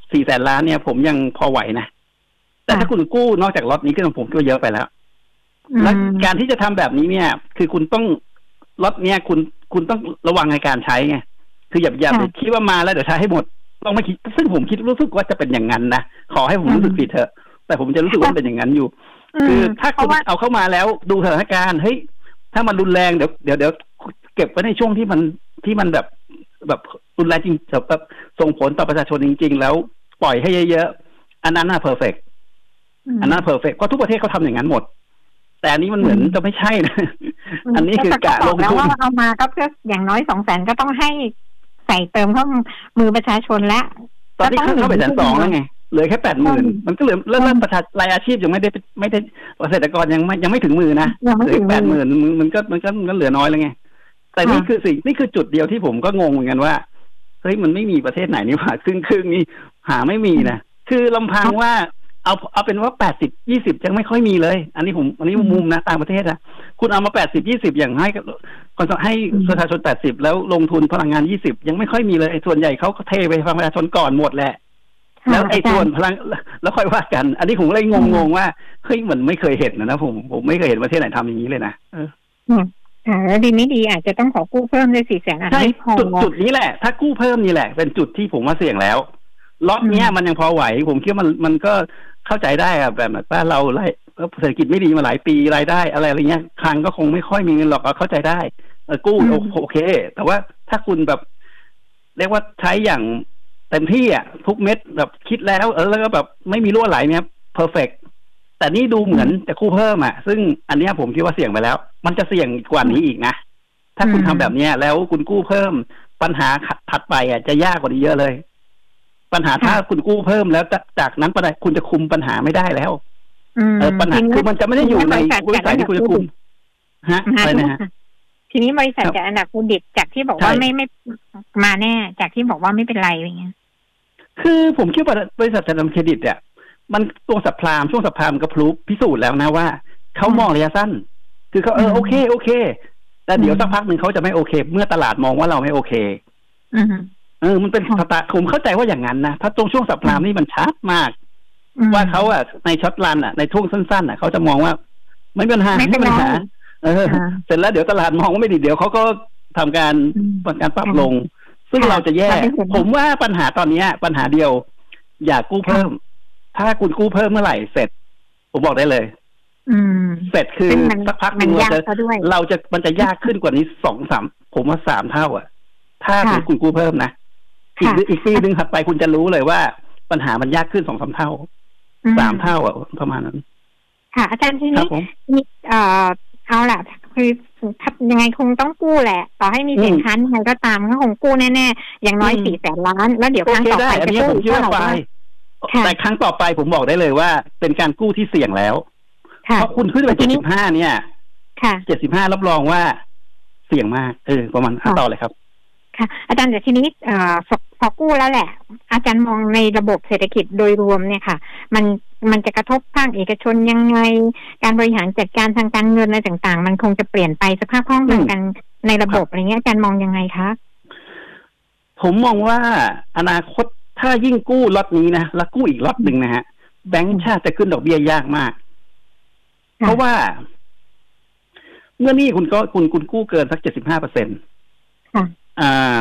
สี่แสนล้านเนี่ยผมยังพอไหวนะแต่ถ้าคุณกู้นอกจากล็อตนี้ก็ผมก็เยอะไปแล้วและการที่จะทำแบบนี้เนี่ยคือคุณต้องล็อตเนี้ยคุณคุณต้องระวังในการใช้ไงคืออย่าอย่าไปคิดว่ามาแล้วเดี๋ยวใช้ให้หมดต้องไม่คิดซึ่งผมคิดรู้สึกว่าจะเป็นอย่างนั้นนะขอให้ผมรู้สึกผิดเถอะแต่ผมจะรู้สึกว่าเป็นอย่างนั้นอยู่คือถ้าคุณเอาเข้ามาแล้วดูสถานการณ์เฮ้ยถ้ามันรุนแรงเดี๋ยวเดี๋ยวเดี๋ยวเก็บไว้ในช่วงที่มันที่มันแบบแบบรุนแรงจริงแบบส่งผลต่อประชาชนจริงๆแล้วปล่อยให้เยอะๆอันนั้นน่ะเพอร์เฟกต์อันนั้นเพอร์เฟกต์เพราะทุกประเทศเขาทำอย่างนั้นหมดแต่อันนี้มันเหมือนจะไม่ใช่นะอันนี้คือกะลงทุนแล้วว่าเอามาก็เพื่ออย่างน้อยสองแสนก็ต้องให้ใส่เติมเข้ามือประชาชนแล้วตอนนี้เข้าไปแสนสองแล้วไงเหลือแค่แปดหมื่นมันก็เหลือเริ่มประชารายอาชีพยังไม่ได้ไม่ได้เกษตรกรยังไม่ยังไม่ถึงมือนะเหลือแปดหมื่นมันก็มันก็มันก็เหลือน้อยแล้วไงแต่นี่คือสิ่งนี่คือจุดเดียวที่ผมก็งงเหมือนกันว่าเฮ้ยมันไม่มีประเทศไหนนี่ผ่าครึ่งครึ่งนี่หาไม่มีนะคือลำพังว่าเอาเอาเป็นว่าแปดสิบยี่สิบยังไม่ค่อยมีเลยอันนี้ผมอันนี้มุมนะต่างประเทศนะคุณเอามาแปดสิบยี่สิบอย่างให้คนให้ประชาชนแปดสิบแล้วลงทุนพลังงานยี่สิบยังไม่ค่อยมีเลยส่วนใหญ่เขาเทไปฟังประชาชนก่อนหมดแหละแล้วไอ้ส่วนพลังแล้วค่อยว่ากันอันนี้ผมเลยงงๆว่าเฮ้ยมันไม่เคยเห็นนะนะผมผมไม่เคยเห็นประเทศไหนทำอย่างนี้เลยนะเอออ่าแล้วดีไม่ดีอาจจะต้องขอกู้เพิ่มได้สี่แสนใช่จุดจุดนี้แหละถ้ากู้เพิ่มนี่แหละเป็นจุดที่ผมว่าเสี่ยงแล้วล็อตเนี้ยมันยังพอไหวผมคิดว่ามันมันก็เข้าใจได้อะแบบบ้านเราไรเศรษฐกิจไม่ดีมาหลายปีรายได้อะไรอะไรเงี้ยคลังก็คงไม่ค่อยมีเงินหรอกเข้าใจได้เออกู้โอเคแต่ว่าถ้าคุณแบบเรียกว่าใช้อย่างเต็มที่อ่ะทุกเม็ดแบบคิดแล้วเออแล้วก็แบบไม่มีรั่วไหลเนี่ยเพอร์เฟกต์แต่นี่ดูเหมือนจะกู้เพิ่มอ่ะซึ่งอันนี้ผมคิดว่าเสี่ยงไปแล้วมันจะเสี่ยงกว่านี้อีกนะถ้าคุณทำแบบนี้แล้วคุณกู้เพิ่มปัญหาถัดไปอ่ะจะยากกว่านี้เยอะเลยปัญหาถ้าคุณกู้เพิ่มแล้วจากนั้นไปคุณจะคุมปัญหาไม่ได้แล้วเออปัญหาคือมันจะไม่ได้อยู่ในบริษัทที่คุณจะคุมฮะอะไรนะฮะทีนี้บริษัทจากอันดับเครดิตจากที่บอกว่าไม่ไม่มาแน่จากที่บอกว่าไม่เป็นไรอย่างเงี้ยคือผมคิดว่าบริษัทจากอันดับเครดิตเนี่ยมันตัวสัปพลามช่วงสัปพลามก็พลูพิสูจน์แล้วนะว่าเขามองระยะสั้นคือเขาเออโอเคโอเคแต่เดี๋ยวสักพักหนึ่งเขาจะไม่โอเคเมื่อตลาดมองว่าเราไม่โอเคเออมันเป็นสตาร์ผมเข้าใจว่าอย่างนั้นนะถ้าตรงช่วงสัปพลามนี่มันชัดมากว่าเขาอ่ะในช็อตรันอ่ะในช่วงสั้นๆอ่ะเขาจะมองว่าไม่เป็นปัญหาไม่เป็นปัญหาเออเสร็จแล้วเดี๋ยวตลาดมองว่าไม่ดีเดี๋ยวเขาก็ทำการการปรับลงซึ่งเราจะแย่ผมว่าปัญหาตอนนี้ปัญหาเดียวอย่ากู้เพิ่มถ้าคุณกู้เพิ่มเมื่อไหร่เสร็จผมบอกได้เลยเสร็จคือสักพักหนึ่งเราจะเราจะมันจะยากขึ้นกว่านี้สองสามผมว่าสามเท่าอ่ะถ้าคุณกู้เพิ่มนะอีกอีกปีนึงถัดไปคุณจะรู้เลยว่าปัญหามันยากขึ้นสองสามเท่าสามเท่าอ่ะประมาณนั้นค่ะอาจารย์ทีนี้นี่เอ่อเอาล่ะคือถ้ายังไงคงต้องกู้แหละต่อให้มีสินค้ายังไงก็ตามก็คงกู้แน่ๆอย่างน้อยสี่แสนล้านแล้วเดี๋ยวครั้งต่อไปจะกู้เท่าไหร่แต่ครั้งต่อไปผมบอกได้เลยว่าเป็นการกู้ที่เสี่ยงแล้วเพราะคุณขึ้นไปเจ็ดสิบห้าเนี่ยเจ็ดสิบห้ารับรองว่าเสี่ยงมากเออประมาณต่อเลยครับค่ะอาจารย์แต่ทีนี้เอ่อพอกู้แล้วแหละอาจารย์มองในระบบเศรษฐกิจโดยรวมเนี่ยค่ะมันมันจะกระทบภาคเอกชนยังไงการบริหารจัดการทางการเงินอะไรต่างๆมันคงจะเปลี่ยนไปสภาพคล่องทางการในระบบอะไรเงี้ยอาจารย์มองยังไงคะผมมองว่าอนาคตถ้ายิ่งกู้ล็อตนี้นะแล้วกู้อีกล็อตหนึ่งนะฮะแบงก์ชาติจะขึ้นดอกเบี้ยยากมากเพราะว่าเมื่อนี่คุณก็คุณคุณกู้เกินสักเจ็ดสิบห้าเปอร์เซ็นต์อ่า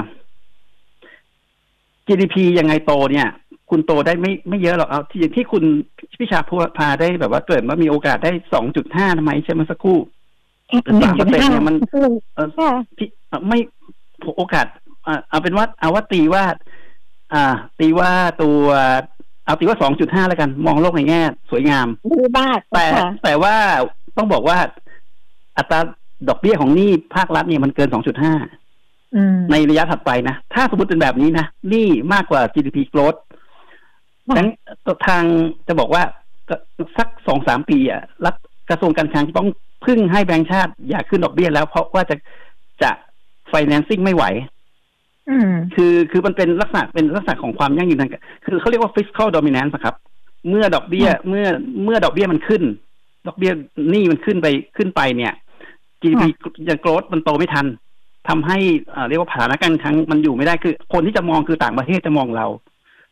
จี ดี พี ยังไงโตเนี่ยคุณโตได้ไม่ไม่เยอะหรอกเอาที่ที่คุณพิชาพูดพาได้แบบว่าเกิดว่ามีโอกาสได้ สองจุดห้า ทำไมใช่ไหมสักครู่ สามเปอร์เซ็นต์ เนี่ยมันเออที่ไม่โอกาสอ่าเอาเป็นว่าเอาว่าตีว่าอ่าตีว่าตัวเอาตีว่า สองจุดห้า แล้วกันมองโลกในแง่สวยงามแต่แต่ว่าต้องบอกว่าอัตราดอกเบี้ยของหนี้ภาครัฐเนี่ยมันเกิน สองจุดห้าในระยะถัดไปนะถ้าสมมติเป็นแบบนี้นะนี่มากกว่า จี ดี พี growth ดังนั้นทางจะบอกว่าสัก สองถึงสาม ปีอ่ะรัฐกระทรวงการคลังต้องพึ่งให้แบงก์ชาติอย่าขึ้นดอกเบี้ยแล้วเพราะว่าจะจะ financing ไม่ไหวคือคือมันเป็นลักษณะเป็นลักษณะของความยั่งยืนทางคือเขาเรียกว่า fiscal dominance ครับเมื่อดอกเบี้ยเมื่อเมื่อดอกเบี้ยมันขึ้นดอกเบี้ยหนี้มันขึ้นไปขึ้นไปเนี่ย จี ดี พี ยัง growth มันโตไม่ทันทำให้เรียกว่าสถานการณ์ครั้งมันอยู่ไม่ได้คือคนที่จะมองคือต่างประเทศจะมองเรา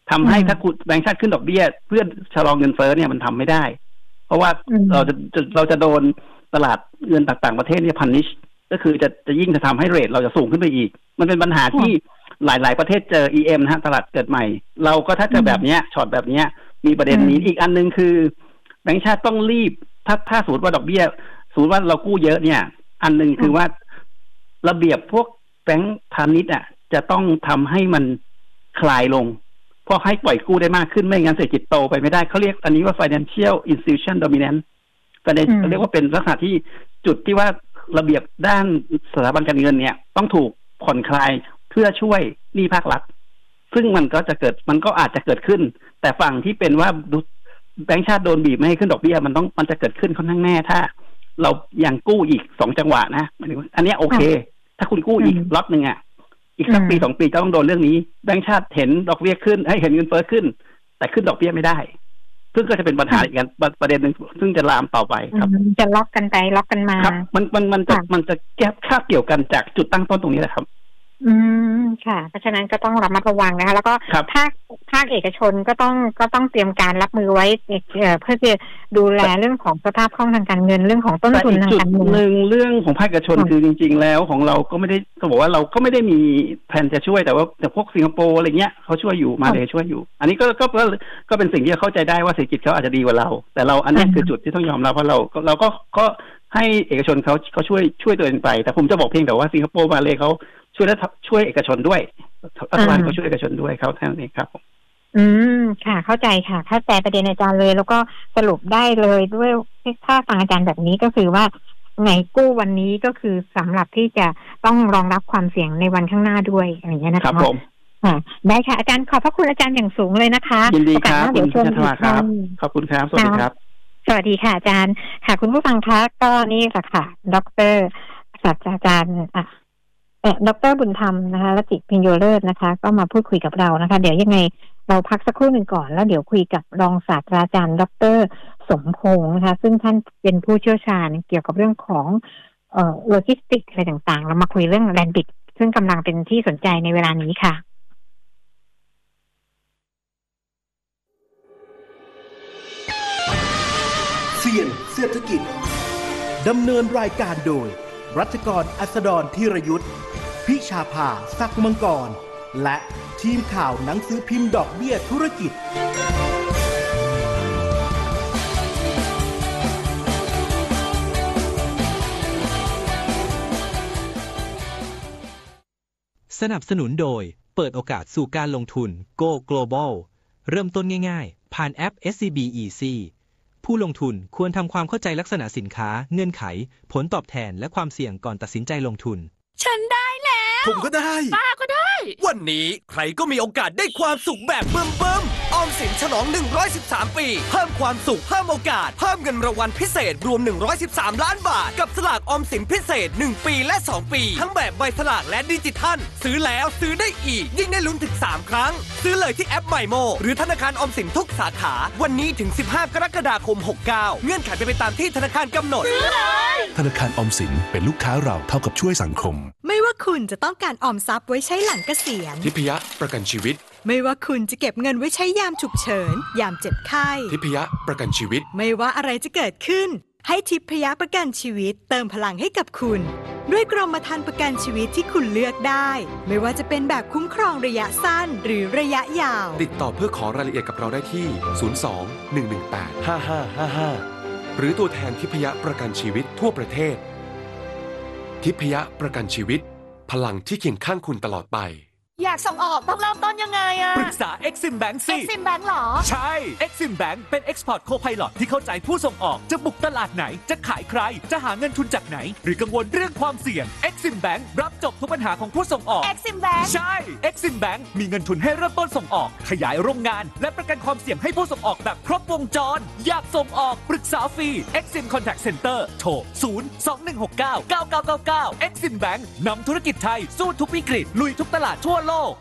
ทำให้ถ้าคุณแบงก์ชาติขึ้นดอกเบี้ยเพื่อชะลอเงินเฟ้อเนี่ยมันทำไม่ได้เพราะว่าเราจะเราจะโดนตลาดเงินต่างประเทศเนี่ยพันนิชก็คือจะจะยิ่งจะทำให้เรทเราจะสูงขึ้นไปอีกมันเป็นปัญหาที่หลายๆประเทศเจอ อี เอ็ม นะฮะตลาดเกิดใหม่เราก็ถ้าเจอแบบเนี้ยช็อตแบบเนี้ยมีประเด็นนี้อีกอันนึงคือแบงก์ชาติต้องรีบถ้าถ้าสมมติว่าดอกเบี้ยสมมติว่าเรากู้เยอะเนี่ยอันนึงคือว่าระเบียบพวกแบงก์พาณิชย์อ่ะจะต้องทำให้มันคลายลงเพราะให้ปล่อยกู้ได้มากขึ้นไม่งั้นเศรษฐกิจโตไปไม่ได้เขาเรียกอันนี้ว่า financial institution dominance เขาเรียกว่าเป็นลักษณะที่จุดที่ว่าระเบียบด้านสถาบันการเงินเนี่ยต้องถูกผ่อนคลายเพื่อช่วยหนี้ภาครัฐซึ่งมันก็จะเกิดมันก็อาจจะเกิดขึ้นแต่ฝั่งที่เป็นว่าแบงก์ชาติโดนบีบไม่ให้ขึ้นดอกเบี้ยมันต้องมันจะเกิดขึ้นค่อนข้างแน่ถ้าเรายังกู้อีกสองจังหวะนะอันนี้โอเคถ้าคุณกู้อีกล็อตหนึ่งอ่ะอีกสักปีสองปีจะต้องโดนเรื่องนี้แบงก์ชาติเห็นดอกเบี้ยขึ้นให้เห็นเงินเฟ้อขึ้นแต่ขึ้นดอกเบี้ยไม่ได้ซึ่งก็จะเป็นปัญหาอีกกันประเด็นหนึ่งซึ่งจะลามต่อไปครับจะล็อกกันไปล็อกกันมาครับมันมันมันจะมันจะแก้คาบเกี่ยวกันจากจุดตั้งต้นตรงนี้แหละครับอืมค่ะเพราะฉะนั้นก็ต้องระมัดระวังนะคะแล้วก็ภาคภาคเอกชนก็ต้องก็ต้องเตรียมการรับมือไว้เพื่อจะดูแลเรื่องของสภาพคล่องทางการเงินเรื่องของต้นทุนทางการเงินหนึ่งเรื่องของภาคเอกชนคือจริงๆแล้วของเราก็ไม่ได้ต้องบอกว่าเราก็ไม่ได้มีแผนจะช่วยแต่ว่าแต่พวกสิงคโปร์อะไรเงี้ยเขาช่วยอยู่มาเลยช่วยอยู่อันนี้ก็ก็ก็เป็นสิ่งที่เข้าใจได้ว่าเศรษฐกิจเขาอาจจะดีกว่าเราแต่เราอันนี้คือจุดที่ต้องยอมรับเพราะเราเราก็ก็ให้เอกชนเขาเขาช่วยช่วยตัวเองไปแต่ผมจะบอกเพียงแต่ว่าสิงคโปร์มาเลยเขาช่วยและช่วยเอกชนด้วยรัฐบาลก็ช่วยเอกชนด้วยเขาแค่นี้ครับอืมค่ะเข้าใจค่ะเข้าใจประเด็นอาจารย์เลยแล้วก็สรุปได้เลยด้วยถ้าฟังอาจารย์แบบนี้ก็คือว่าไงกู้วันนี้ก็คือสำหรับที่จะต้องรองรับความเสี่ยงในวันข้างหน้าด้วยอะไรอย่างเงี้ยนะคะครับผมค่ะได้ค่ะอาจารย์ขอบพระคุณอาจารย์อย่างสูงเลยนะคะยินดีครับคุณชัชวาครับขอบคุณครับสวัสดีครับสวัสดีค่ะอาจารย์ค่ะคุณผู้ฟังคะก็นี่แหละค่ะดร.ศาสตราจารย์อ่ะเออดร.บุญธรรมนะคะรัตติพิญโยเลิศนะคะก็มาพูดคุยกับเรานะคะเดี๋ยวยังไงเราพักสักครู่หนึ่งก่อนแล้วเดี๋ยวคุยกับรองศาสตราจารย์ดร.สมพงศ์นะคะซึ่งท่านเป็นผู้เชี่ยวชาญเกี่ยวกับเรื่องของเอ่อโลจิสติกอะไรต่างๆเรามาคุยเรื่องแลนด์บิดซึ่งกำลังเป็นที่สนใจในเวลานี้ค่ะเสี่ยงเศรษฐกิจดำเนินรายการโดยรัชกรอัสดรธีรยุทธพิชาภาศักมังกรและทีมข่าวหนังสือพิมพ์ดอกเบี้ยธุรกิจสนับสนุนโดยเปิดโอกาสสู่การลงทุน Go Global เริ่มต้นง่ายๆผ่านแอป เอส ซี บี Easy ผู้ลงทุนควรทำความเข้าใจลักษณะสินค้าเงื่อนไขผลตอบแทนและความเสี่ยงก่อนตัดสินใจลงทุนฉันได้แล้วผมก็ได้ป้าก็ได้วันนี้ใครก็มีโอกาสได้ความสุขแบบเบิ่มเบิ่มออมสินฉลองหนึ่งร้อยสิบสามปีเพิ่มความสุขเพิ่มโอกาสเพิ่มเงินรางวัลพิเศษรวมหนึ่งร้อยสิบสามล้านบาทกับสลากออมสินพิเศษหนึ่งปีและสองปีทั้งแบบใบสลากและดิจิทัลซื้อแล้วซื้อได้อีกยิ่งได้ลุ้นถึงสามครั้งซื้อเลยที่แอปใหม่โมหรือธนาคารออมสินทุกสาขาวันนี้ถึงสิบห้ากรกฎาคมหกสิบเก้าเงื่อนไขเป็นไปตามที่ธนาคารกำหนดซื้อเลยธนาคารออมสินเป็นลูกค้าเราเท่ากับช่วยสังคมไม่ว่าคุณจะต้องการออมทรัพย์ไว้ใช้หลังเกษียณทิพยประกันชีวิตไม่ว่าคุณจะเก็บเงินไว้ใช้ยามฉุกเฉินยามเจ็บไข้ทิพยประกันชีวิตไม่ว่าอะไรจะเกิดขึ้นให้ทิพยประกันชีวิตเติมพลังให้กับคุณด้วยกรมธรรม์ประกันชีวิตที่คุณเลือกได้ไม่ว่าจะเป็นแบบคุ้มครองระยะสั้นหรือระยะยาวติดต่อเพื่อขอรายละเอียดกับเราได้ที่ศูนย์ สอง หนึ่ง หนึ่ง แปด ห้า ห้า ห้า ห้าหรือตัวแทนทิพยประกันชีวิตทั่วประเทศทิพยประกันชีวิตพลังที่เคียงข้างคุณตลอดไปอยากส่งออกต้องเริ่มต้นยังไงอะปรึกษา Exim Bank สิ Exim Bank หรอใช่ Exim Bank เป็น Export Co-Pilot ที่เข้าใจผู้ส่งออกจะบุกตลาดไหนจะขายใครจะหาเงินทุนจากไหนหรือกังวลเรื่องความเสี่ยง Exim Bank รับจบทุกปัญหาของผู้ส่งออก Exim Bank ใช่ Exim Bank มีเงินทุนให้เริ่มต้นส่งออกขยายโรงงานและประกันความเสี่ยงให้ผู้ส่งออกแบบครบวงจรอยากส่งออกปรึกษาฟรี Exim Contact Center โทร ศูนย์ สอง หนึ่ง หก เก้า เก้า เก้า เก้า เก้า Exim Bank นำธุรกิจไทยสู้ทุกวิกฤตลุยทุกตลาดทั่วโลก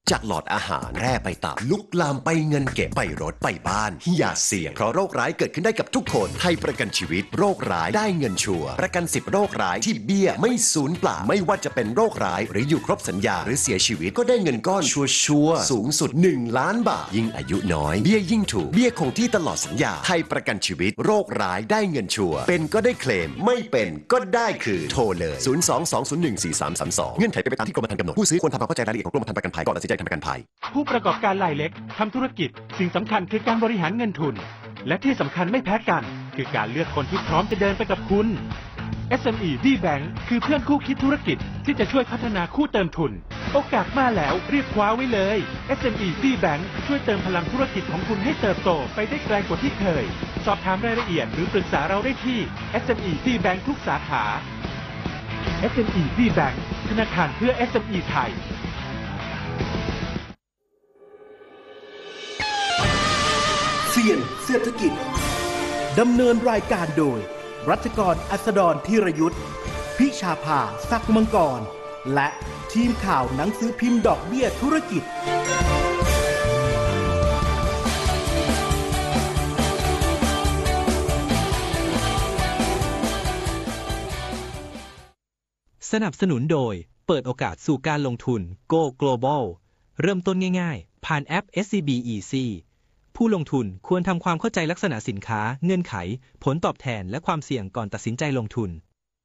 จากหลอดอาหารแพร่ไปตับลุกลามไปเงินเก็บไปรถไปบ้านอย่าเสี่ยงเพราะโรคร้ายเกิดขึ้นได้กับทุกคนไทยประกันชีวิตโรคร้ายได้เงินชัวร์ประกันสิบโรคร้ายที่เบี้ยไม่สูญเปล่าไม่ว่าจะเป็นโรคร้ายหรืออยู่ครบสัญญาหรือเสียชีวิตก็ได้เงินก้อนชัวร์ๆสูงสุดหนึ่งล้านบาทยิ่งอายุน้อยเบี้ยยิ่งถูกเบี้ยคงที่ตลอดสัญญาไทยประกันชีวิตโรคร้ายได้เงินชัวร์เป็นก็ได้เคลมไม่เป็นก็ได้คือโทรเลยศูนย์ สอง สอง ศูนย์ หนึ่ง สี่ สาม สาม สองเงื่อนไขเป็นไปตามที่กรมธรรม์กำหนดผู้ซื้อควรทำความเข้าใจรายละเอียดของกรมธรรม์ประกันภัยก่อนตัดสินใจทำประกันภัยผู้ประกอบการรายเล็กทำธุรกิจสิ่งสำคัญคือการบริหารเงินทุนและที่สำคัญไม่แพ้กันคือการเลือกคนที่พร้อมจะเดินไปกับคุณ เอส เอ็ม อี D-Bank คือเพื่อนคู่คิดธุรกิจที่จะช่วยพัฒนาคู่เติมทุนโอกาสมาแล้วรีบคว้าไว้เลย เอส เอ็ม อี D-Bank ช่วยเติมพลังธุรกิจของคุณให้เติบโตไปได้ไกลกว่าที่เคยสอบถามรายละเอียดหรือปรึกษาเราได้ที่ เอส เอ็ม อี D-Bank ทุกสาขา เอส เอ็ม อี D-Bank ธนาคารเพื่อ เอส เอ็ม อี ไทยเสี่ยงเศรษฐกิจดำเนินรายการโดยรัชกรอัสดรธีรยุทธพิชาภาศักดิ์มังกรและทีมข่าวหนังสือพิมพ์ดอกเบี้ยธุรกิจสนับสนุนโดยเปิดโอกาสสู่การลงทุน Go Global เริ่มต้นง่ายๆผ่านแอป เอส ซี บี Easy ผู้ลงทุนควรทำความเข้าใจลักษณะสินค้าเงื่อนไขผลตอบแทนและความเสี่ยงก่อนตัดสินใจลงทุน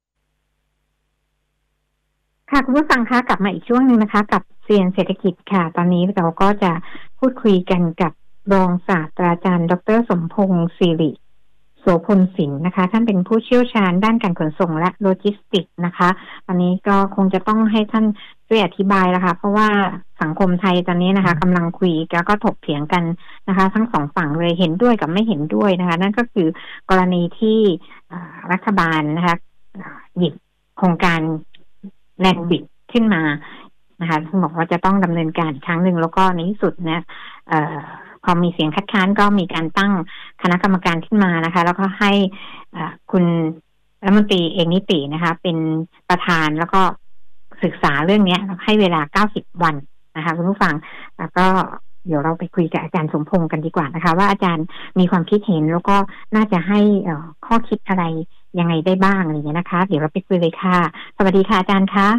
ค่ะคุณผู้ฟังคะกลับมาอีกช่วงหนึ่งนะคะกับเซียนเศรษฐกิจค่ะตอนนี้เราก็จะพูดคุยกันกับรองศาสตราจารย์ดรสมพงษ์ศิริโสพลศิลป์นะคะท่านเป็นผู้เชี่ยวชาญด้านการขนส่งและโลจิสติกส์นะคะตอนนี้ก็คงจะต้องให้ท่านช่วยอธิบายแล้วค่ะเพราะว่าสังคมไทยตอนนี้นะคะกำลังคุยแล้วก็ถกเถียงกันนะคะทั้งสองฝั่งเลยเห็นด้วยกับไม่เห็นด้วยนะคะนั่นก็คือกรณีที่รัฐบาลนะคะหยิบโครงการแลนด์บิดขึ้นมานะคะซึ่งบอกว่าจะต้องดำเนินการครั้งหนึ่งแล้วก็ในที่สุดเนี่ยพอมีเสียงคัดค้านก็มีการตั้งคณะกรรมการขึ้นมานะคะแล้วก็ให้คุณรัฐมนตรีเอกนิตินะคะเป็นประธานแล้วก็ศึกษาเรื่องนี้ให้เวลาเก้าสิบวันนะคะคุณผู้ฟังแล้วก็เดี๋ยวเราไปคุยกับอาจารย์สมพงษ์กันดีกว่านะคะว่าอาจารย์มีความคิดเห็นแล้วก็น่าจะให้ข้อคิดอะไรยังไงได้บ้างอะไรอย่างเงี้ยนะคะเดี๋ยวเราไปคุยเลยค่ะสวัสดีค่ะอาจารย์คะ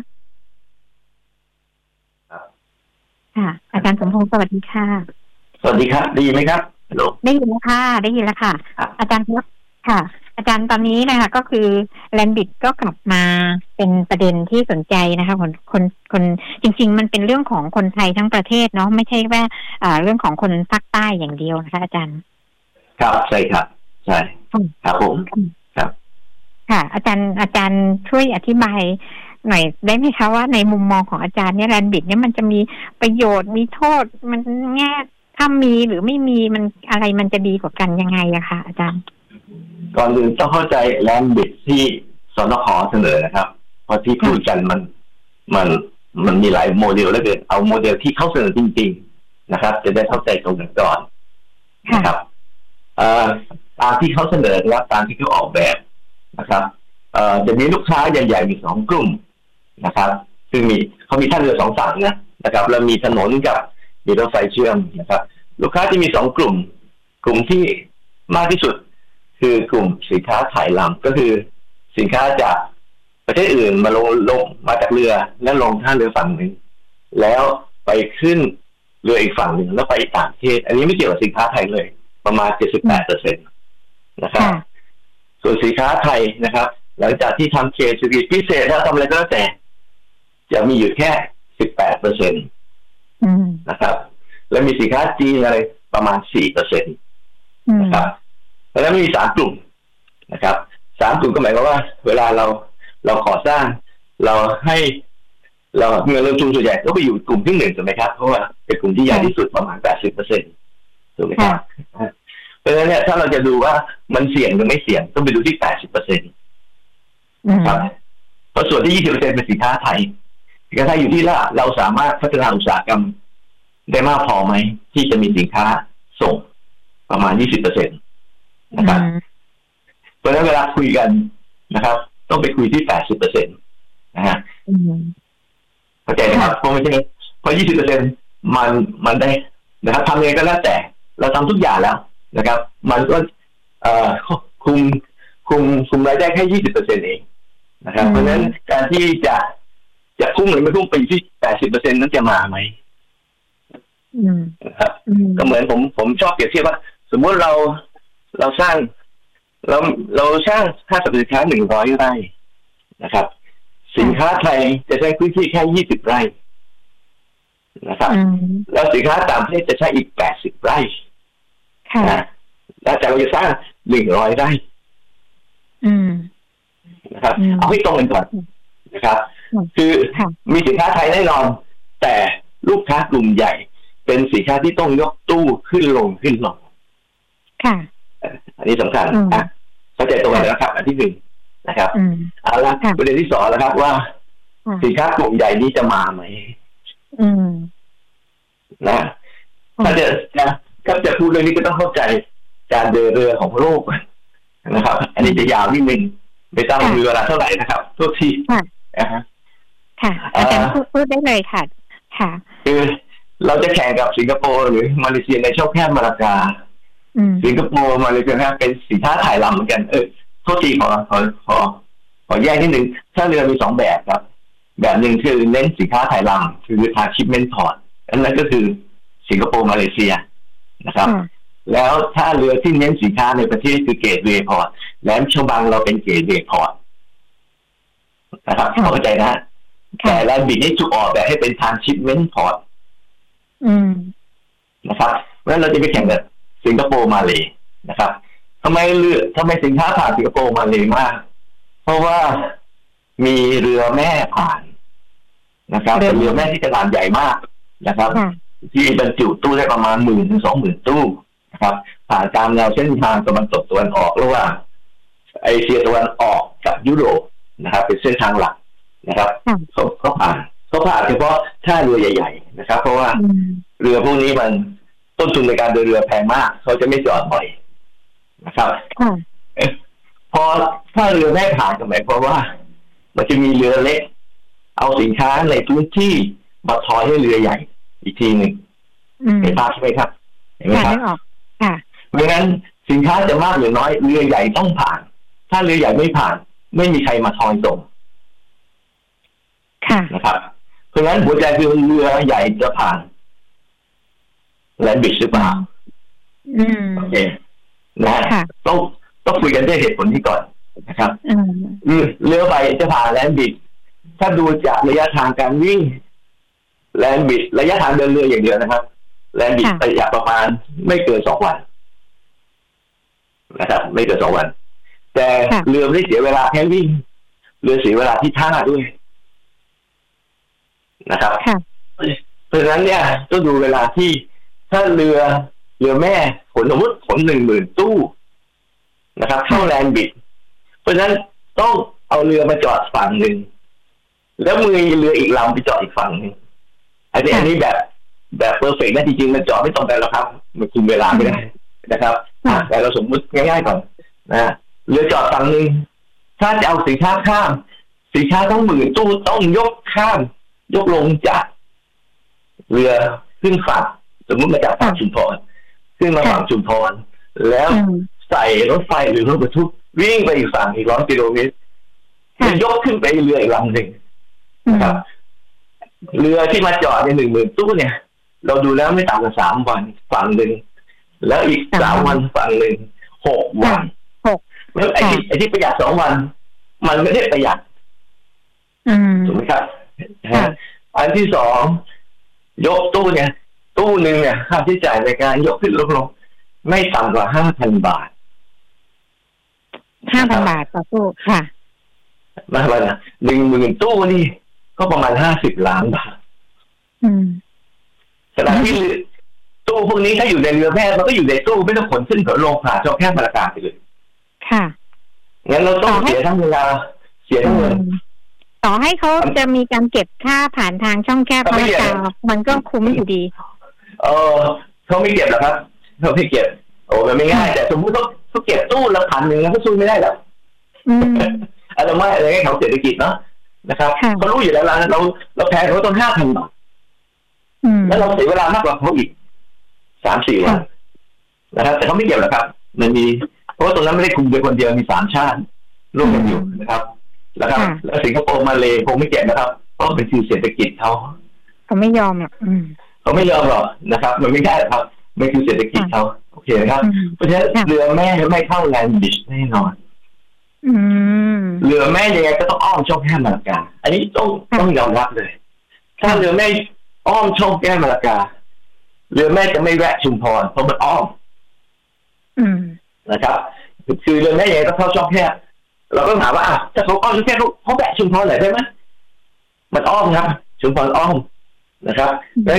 ค่ะอาจารย์สมพงษ์สวัสดีค่ะสวัสดีครับดีไหมครับได้ยินแล้วค่ะได้ยินแล้วค่ะอาจารย์ครับค่ะอาจารย์ตอนนี้นะคะก็คือแลนด์บิดก็กลับมาเป็นประเด็นที่สนใจนะคะคนคนคนจริงๆมันเป็นเรื่องของคนไทยทั้งประเทศเนาะไม่ใช่ว่าเรื่องของคนภาคใต้อย่างเดียวนะคะอาจารย์ครับใช่ครับใช่ครับผมครับค่ะอาจารย์อาจารย์ช่วยอธิบายหน่อยได้ไหมคะว่าในมุมมองของอาจารย์เนี่ยแลนด์บิดเนี่ยมันจะมีประโยชน์มีโทษมันแง่ถ้ามีหรือไม่มีมันอะไรมันจะดีกว่ากันยังไงอะคะอาจารย์ก่อนอื่นต้องเข้าใจแลนด์บิดที่สนข.เสนอนะครับเพราะที่พูดกันมันมันมันมีหลายโมเดลแล้วเกินเอาโมเดลที่เขาเสนอจริงๆนะครับจะได้เข้าใจตรงกันก่อนนะครับตามที่เขาเสนอและตามที่เขาออกแบบนะครับจะมีลูกค้าใหญ่ๆมีสองกลุ่มนะครับซึ่งมีเขามีท่าเรือสองฝั่งนะนะครับแล้วมีถนนกับมีรถไฟเชื่อมนะครับลูกค้าที่มีสองกลุ่มกลุ่มที่มากที่สุดคือกลุ่มสินค้าขายลำก็คือสินค้าจากประเทศอื่นมาลงลงมาจากเรือและลงท่าเรือฝั่งหนึ่งแล้วไปขึ้นเรืออีกฝั่งหนึ่งแล้วไปต่างประเทศอันนี้ไม่เกี่ยวกับสินค้าไทยเลยประมาณ เจ็ดสิบแปดเปอร์เซ็นต์ นะครับส่วนสินค้าไทยนะครับหลังจากที่ทำเคสเศรษฐกิจพิเศษแล้วทำอะไรก็แล้วแต่จะมีอยู่แค่ สิบแปดเปอร์เซ็นต์ นะครับแล้วมีสินค้าจีนอะไรประมาณ สี่เปอร์เซ็นต์ นะครับแล้วมีสามกลุ่มนะครับสามกลุ่มก็หมายความว่าเวลาเราเราก่อสร้างเราให้เราเงินลงทุนส่วนใหญ่ก็ไปอยู่กลุ่มที่หนึ่งถูกไหมครับเพราะว่าเป็นกลุ่มที่ใหญ่ที่สุดประมาณ แปดสิบเปอร์เซ็นต์ ถูกไหมครับเพราะฉะนั้นเนี่ยถ้าเราจะดูว่ามันเสี่ยงหรือไม่เสี่ยงต้องไปดูที่ แปดสิบเปอร์เซ็นต์ ครับเพราะส่วนที่ ยี่สิบเปอร์เซ็นต์ เป็นสินค้าไทยสินค้าไทยอยู่ที่ว่าเราสามารถพัฒนาอุตสาหกรรมได้มากพอไหมที่จะมีสินค้าส่งประมาณ ยี่สิบเปอร์เซ็นต์ นะครับเพราะฉะนั้นเวลาคุยกันนะครับต้องไปคุยที่ แปดสิบเปอร์เซ็นต์ นะฮะเข้าใจไหมครับเพราะไม่ใช่เพราะ ยี่สิบเปอร์เซ็นต์มันมันได้นะครับทำเองก็แล้วแต่เราทำทุกอย่างแล้วนะครับมันก็เอ่อคุมคุมคุมรายได้แค่ยี่สิบเปอร์เซ็นต์เองนะครับเพราะฉะนั้นการที่จะจะพุ่งหรือไม่พุ่งไปที่แปดสิบเปอร์เซ็นต์นั้นจะมาไหมนะครับก็เหมือนผมผมชอบเปรียบเทียบว่าสมมติเราเราสร้างเราเราสร้างค่าสินค้าหนึ่งร้อยไร่นะครับสินค้าไทยจะใช้พื้นที่แค่ยี่สิบไร่นะครับแล้วสินค้าต่างประเทศจะใช้อีกแปดสิบไร่นะแล้วแต่เราจะสร้างหนึ่งร้อยไร่นะครับเอาให้ตรงกันก่อนนะครับคือมีสินค้าไทยแน่นอนแต่ลูกค้ากลุ่มใหญ่เป็นสินค้าที่ต้องยกตู้ขึ้นลงขึ้นลงค่ะอันนี้สำคัญอ่ะเข้าใจตรงกันแล้วครับอันที่หนึ่งนะครับเอาละประเด็นที่สองแล้วครับว่าสินค้ากลุ่มใหญ่นี้จะมาไหมนะถ้าจะจะถ้าจะพูดเรื่องนี้ก็ต้องเข้าใจการเดินเรือของโลกนะครับ อันนี้จะยาวนิดนึงไม่ต้องมีเวลาเท่าไหร่นะครับทุกทีนะฮะค่ะอาจารย์พูดได้เลยค่ะค่ะคือเราจะแข่งกับสิงคโปร์หรือมาเลเซียในช่องแคบมาลากาสิงคโปร์มาเลเซียนะเป็นสินค้าถ่ายลำเหมือนกันเออโทษทีขอขอขอขอแยกนิดนึงถ้าเรือมีสองแบบครับแบบหนึ่งคือเน้นสินค้าถ่ายลำคือทางชิปเมนต์พอร์ตอันนั้นก็คือสิงคโปร์มาเลเซียนะครับแล้วถ้าเรือที่เน้นสินค้าในประเทศคือเกตเวย์พอร์ตแหลมฉบังเราเป็นเกตเวย์พอร์ตนะครับเข้าใจนะแต่แลนด์บิดนี่ถูกออกแบบให้เป็นทางชิปเมนต์พอร์ตนะครับเพราะฉะนั้นเราจะไปแข่งกับสิงคโปร์มาเลยนะครับทำไมเรือทำไมสินค้าผ่านสิงคโปร์มาเลยมากเพราะว่ามีเรือแม่ผ่านนะครับเป็นเรือแม่ที่ขนาดใหญ่มากนะครับที่บรรจุตู้ได้ประมาณหมื่นถึงสองหมื่นตู้นะครับผ่านตามแนวเส้นทางตะวันตกตะวันออกระหว่างเอเชียตะวันออกกับยุโรปนะครับเป็นเส้นทางหลักนะครับเขาเขาผ่านเขาผ่านเฉพาะท่าเรือใหญ่ๆนะครับเพราะว่าเรือพวกนี้มันต้นทุนในการเดินเรือแพงมากเขาจะไม่จอดบ่อยนะครับพอถ้าเรือแม่ผ่านก็หมายความว่ามันจะมีเรือเล็กเอาสินค้าในพื้นที่มาทอยให้เรือใหญ่อีกทีหนึ่งเห็นภาพใช่ไหมครับเห็นไหมครับเพราะงั้นสินค้าจะมากหรือน้อยเรือใหญ่ต้องผ่านถ้าเรือใหญ่ไม่ผ่านไม่มีใครมาทอยส่งนะครับเพราะงั้นหัวใจคือเรือใหญ่จะผ่านแลนด์บิดหรือเปล่าโอเคนะต้องต้องคุยกันด้วยเหตุผลนี้ก่อนนะครับเรือใบจะผ่านแลนด์บิดถ้าดูจากระยะทางการวิ่งแลนด์บิดระยะทางเดินเรืออย่างเดียวนะครับแลนด์บิดระยะประมาณไม่เกินสองวันนะครับไม่เกินสองวันแต่เรือไม่เสียเวลาแค่วิ่งเรือเสียเวลาที่ท่าด้วยนะครับเพราะฉะนั้นเนี่ยต้องดูเวลาที่ถ้าเรือเรือแม่ขนสมมติขนหนึ่งหมื่นตู้นะครับเข้าแลนด์บิดเพราะฉะนั้นต้องเอาเรือมาจอดฝั่งหนึ่งแล้วมือเรืออีกลำไปจอดอีกฝั่งหนึ่งอันนี้อันนี้แบบแบบเพอร์เฟกต์นะจริงๆมันจอดไม่ตรงกันแล้วครับมันคุมเวลาไม่ได้นะครับแต่เราสมมติง่ายๆก่อนนะเรือจอดฝั่งหนึ่งถ้าจะเอาสินค้าข้ามสินค้าต้องหมื่นตู้ต้องยกข้ามยกลงจากเรือขึ้นฝั่งสมมติมาจากฝั่งชุมพรขึ้นมาฝั่งชุมพรแล้วใส่รถไฟหรือรถบรรทุกวิ่งไปอีกฝั่งอีกร้อยกิโลเมตรจะยกขึ้นไปเรืออีกลำหนึ่งนะครับเรือที่มาจอดในหนึ่งหมื่นตู้เนี่ยเราดูแล้วไม่ต่ำกว่าสามวันฝั่งหนึ่งแล้วอีกสามวันฝั่งหนึ่งหกวันแล้วไอ้ที่ไอ้ที่ประหยัดสองวันมันไม่ได้ประหยัดถูกไหมครับอันที่สองยกตู้เนี่ยตู้หนึ่งเนี่ยค่าใช้จ่ายในการยกขึ้นลงลงไม่ต่ำกว่าห้าพันบาทห้าพันบาทต่อตู้ค่ะมาวันหนึ่งหมื่นตู้นี่ก็ประมาณห้าสิบล้านบาทขณะที่ตู้พวกนี้ถ้าอยู่ในเรือแพทย์มันก็อยู่ในตู้ไม่ต้องขนขึ้นขนลงผ่านช่องแคบมาลากาไปเลยค่ะงั้นเราต้องเสียทั้งเวลาเสียทั้งเงินต่อให้เขาจะมีการเก็บค่าผ่านทางช่องแคบมาลากามันก็คุ้มอยู่ดีเออเขาไม่เก็บหรอกครับเขาไม่เก็บโอ้มันไม่ง่ายแต่สมมติเขาเขาเก็บตู้ละพันหนึ่งแล้วเขาสู้ไม่ได้หรอกอะไรไม่อะไรให้เขาเศรษฐกิจเนาะนะครับเขารู้อยู่แล้วเราเราแพงเขาต้องห้าพันบาทแล้วเราเสียเวลามากกว่าเขาอีกสามสี่วันนะครับแต่เขาไม่เกี่ยวหรอกครับมันมีเพราะว่าตรงนั้นไม่ได้คุมโดยคนเดียวมีสามชาติร่วมกันอยู่นะครับแล้วครับแล้วสิงคโปร์มาเลคงไม่เกี่ยวนะครับเพราะเป็นคือเศรษฐกิจเขาเขาไม่ยอมหรอกเขาไม่ยอมหรอกนะครับมันไม่ได้ครับมันคือเศรษฐกิจเขาโอเคนะครับเพราะฉะนั้นเรือแม่ไม่เข้าแลนดิชแน่นอนเรือแม่ยังไงก็ต้องอ้อมช่องแคบมาลากาอันนี้ต้องต้องยอมรับเลยถ้าเรือแม่อ้อมช่องแคบมาลากาเรือแม่จะไม่แวะชุมพรเพราะมันอ้อมนะครับคือเรือแม่ยังไงต้องเข้าช่องแคบเราก็ถามว่าอ่ะถ้าเขาอ้อมช่องแคบเขาแวะชุมพรไหนได้ไหมมันอ้อมครับชุมพรอ้อมนะครับ